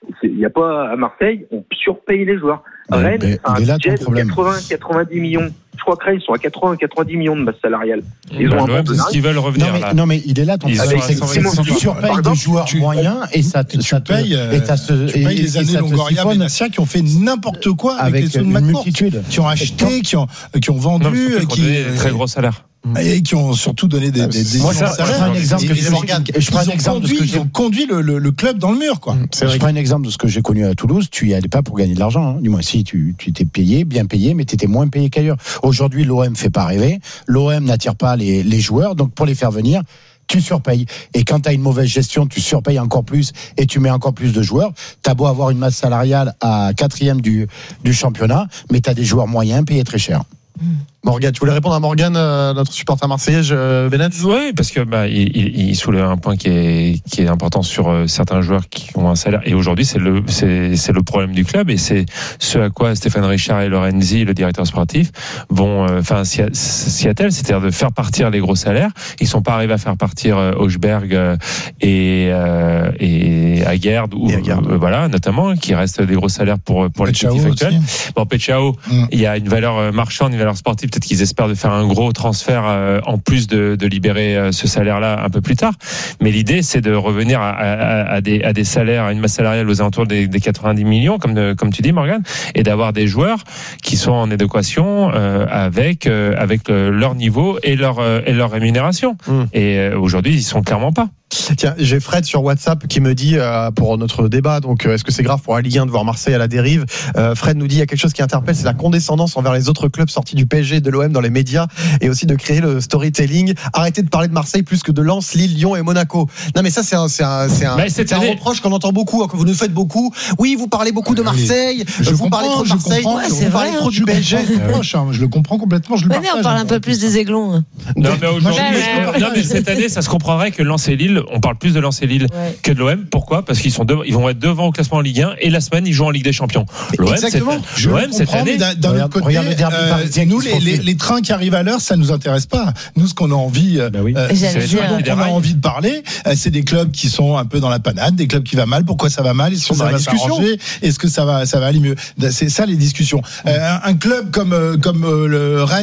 Il n'y a pas à Marseille, on surpaye les joueurs. Rennes, mais, a un mais là, budget ton de quatre-vingts à quatre-vingt-dix millions. Je crois que Rennes, ils sont à quatre-vingts à quatre-vingt-dix millions de masse salariale. Ils bah, ont un l'O M, bon c'est ce qu'ils veulent revenir non mais, là. non mais il est là ton Ils problème, sont à c'est que cent vingt-cinq tu surpayes des joueurs tu- moyens et ça te, tu ça te payes, euh, et ça se- tu payes et- les et années ça te Longoria, siphonne Benassia qui ont fait n'importe quoi avec, avec les sous de une McCourt, multitude. qui ont acheté, qui ont, qui ont vendu, Non, mais surtout qu'on qui, donnait des très gros salaires. et qui ont surtout donné des, des, des Moi, ça, salaires. je prends un exemple Et- que et- je- et- je prends un ils ont exemple de ce conduit- que ils j'ai- ont conduit le, le, le club dans le mur, quoi. Je prends un exemple de ce que j'ai connu à Toulouse. Tu y allais pas pour gagner de l'argent. Hein. Du moins, si tu, tu étais payé, bien payé, mais tu étais moins payé qu'ailleurs. Aujourd'hui, l'O M fait pas rêver. L'O M n'attire pas les, les joueurs. Donc, pour les faire venir, tu surpayes. Et quand tu as une mauvaise gestion, tu surpayes encore plus et tu mets encore plus de joueurs. Tu as beau avoir une masse salariale à quatrième du, du championnat, mais tu as des joueurs moyens payés très cher. Morgane, tu voulais répondre à Morgane, euh, notre supporter marseillais, euh, Bennett? Oui, parce que bah, il, il, il soulève un point qui est, qui est important sur euh, certains joueurs qui ont un salaire. Et aujourd'hui, c'est le, c'est, c'est le problème du club et c'est ce à quoi Stéphane Richard et Lorenzi, le directeur sportif, vont, enfin, euh, s'y attellent, c'est-à-dire de faire partir les gros salaires. Ils sont pas arrivés à faire partir euh, Hochberg euh, et, euh, et Aguerd, ou euh, voilà, notamment, qui restent des gros salaires pour pour l'effectif actuel. Bon, Pechao, mm. il y a une valeur marchande, une valeur sportive. Peut-être qu'ils espèrent de faire un gros transfert euh, en plus de, de libérer euh, ce salaire-là un peu plus tard. Mais l'idée, c'est de revenir à, à, à, des, à des salaires, à une masse salariale aux alentours des, des quatre-vingt-dix millions, comme, de, comme tu dis, Morgane, et d'avoir des joueurs qui sont en adéquation euh, avec, euh, avec euh, leur niveau et leur, euh, et leur rémunération. Mmh. Et euh, aujourd'hui, ils sont clairement pas. Tiens, j'ai Fred sur WhatsApp qui me dit euh, pour notre débat, donc euh, est-ce que c'est grave pour la Ligue un de voir Marseille à la dérive? euh, Fred nous dit il y a quelque chose qui interpelle, c'est la condescendance envers les autres clubs sortis du P S G et de l'O M dans les médias, et aussi de créer le storytelling. Arrêtez de parler de Marseille plus que de Lens, Lille, Lyon et Monaco. Non mais ça c'est un, c'est un, c'est un, c'est un reproche qu'on entend beaucoup, hein, que vous nous faites beaucoup. Oui, vous parlez beaucoup de Marseille, je vous comprends, parlez trop de Marseille, comprends, ouais, vous c'est parlez vrai, trop hein, du P S G. Je le comprends complètement, je le Ouais, partage. on parle un peu plus des Aiglons. Non mais aujourd'hui, mais... non mais cette année, ça se comprendrait que Lens et Lille, on parle plus de Lens et Lille ouais. que de l'O M. Pourquoi? Parce qu'ils sont deux, ils vont être devant au classement en Ligue un et la semaine ils jouent en Ligue des Champions. L'O M, cette, l'O M cette année. D'un autre côté, euh, nous les, les, les trains qui arrivent à l'heure, ça nous intéresse pas. Nous, ce qu'on a envie, euh, oui. euh, c'est ce dont on a envie de parler, euh, c'est des clubs qui sont un peu dans la panade, des clubs qui va mal. Pourquoi ça va mal? Est-ce que ça va s'arranger? Est-ce que ça va, ça va aller mieux? C'est ça les discussions. Euh, un, un club comme comme euh, le Rennes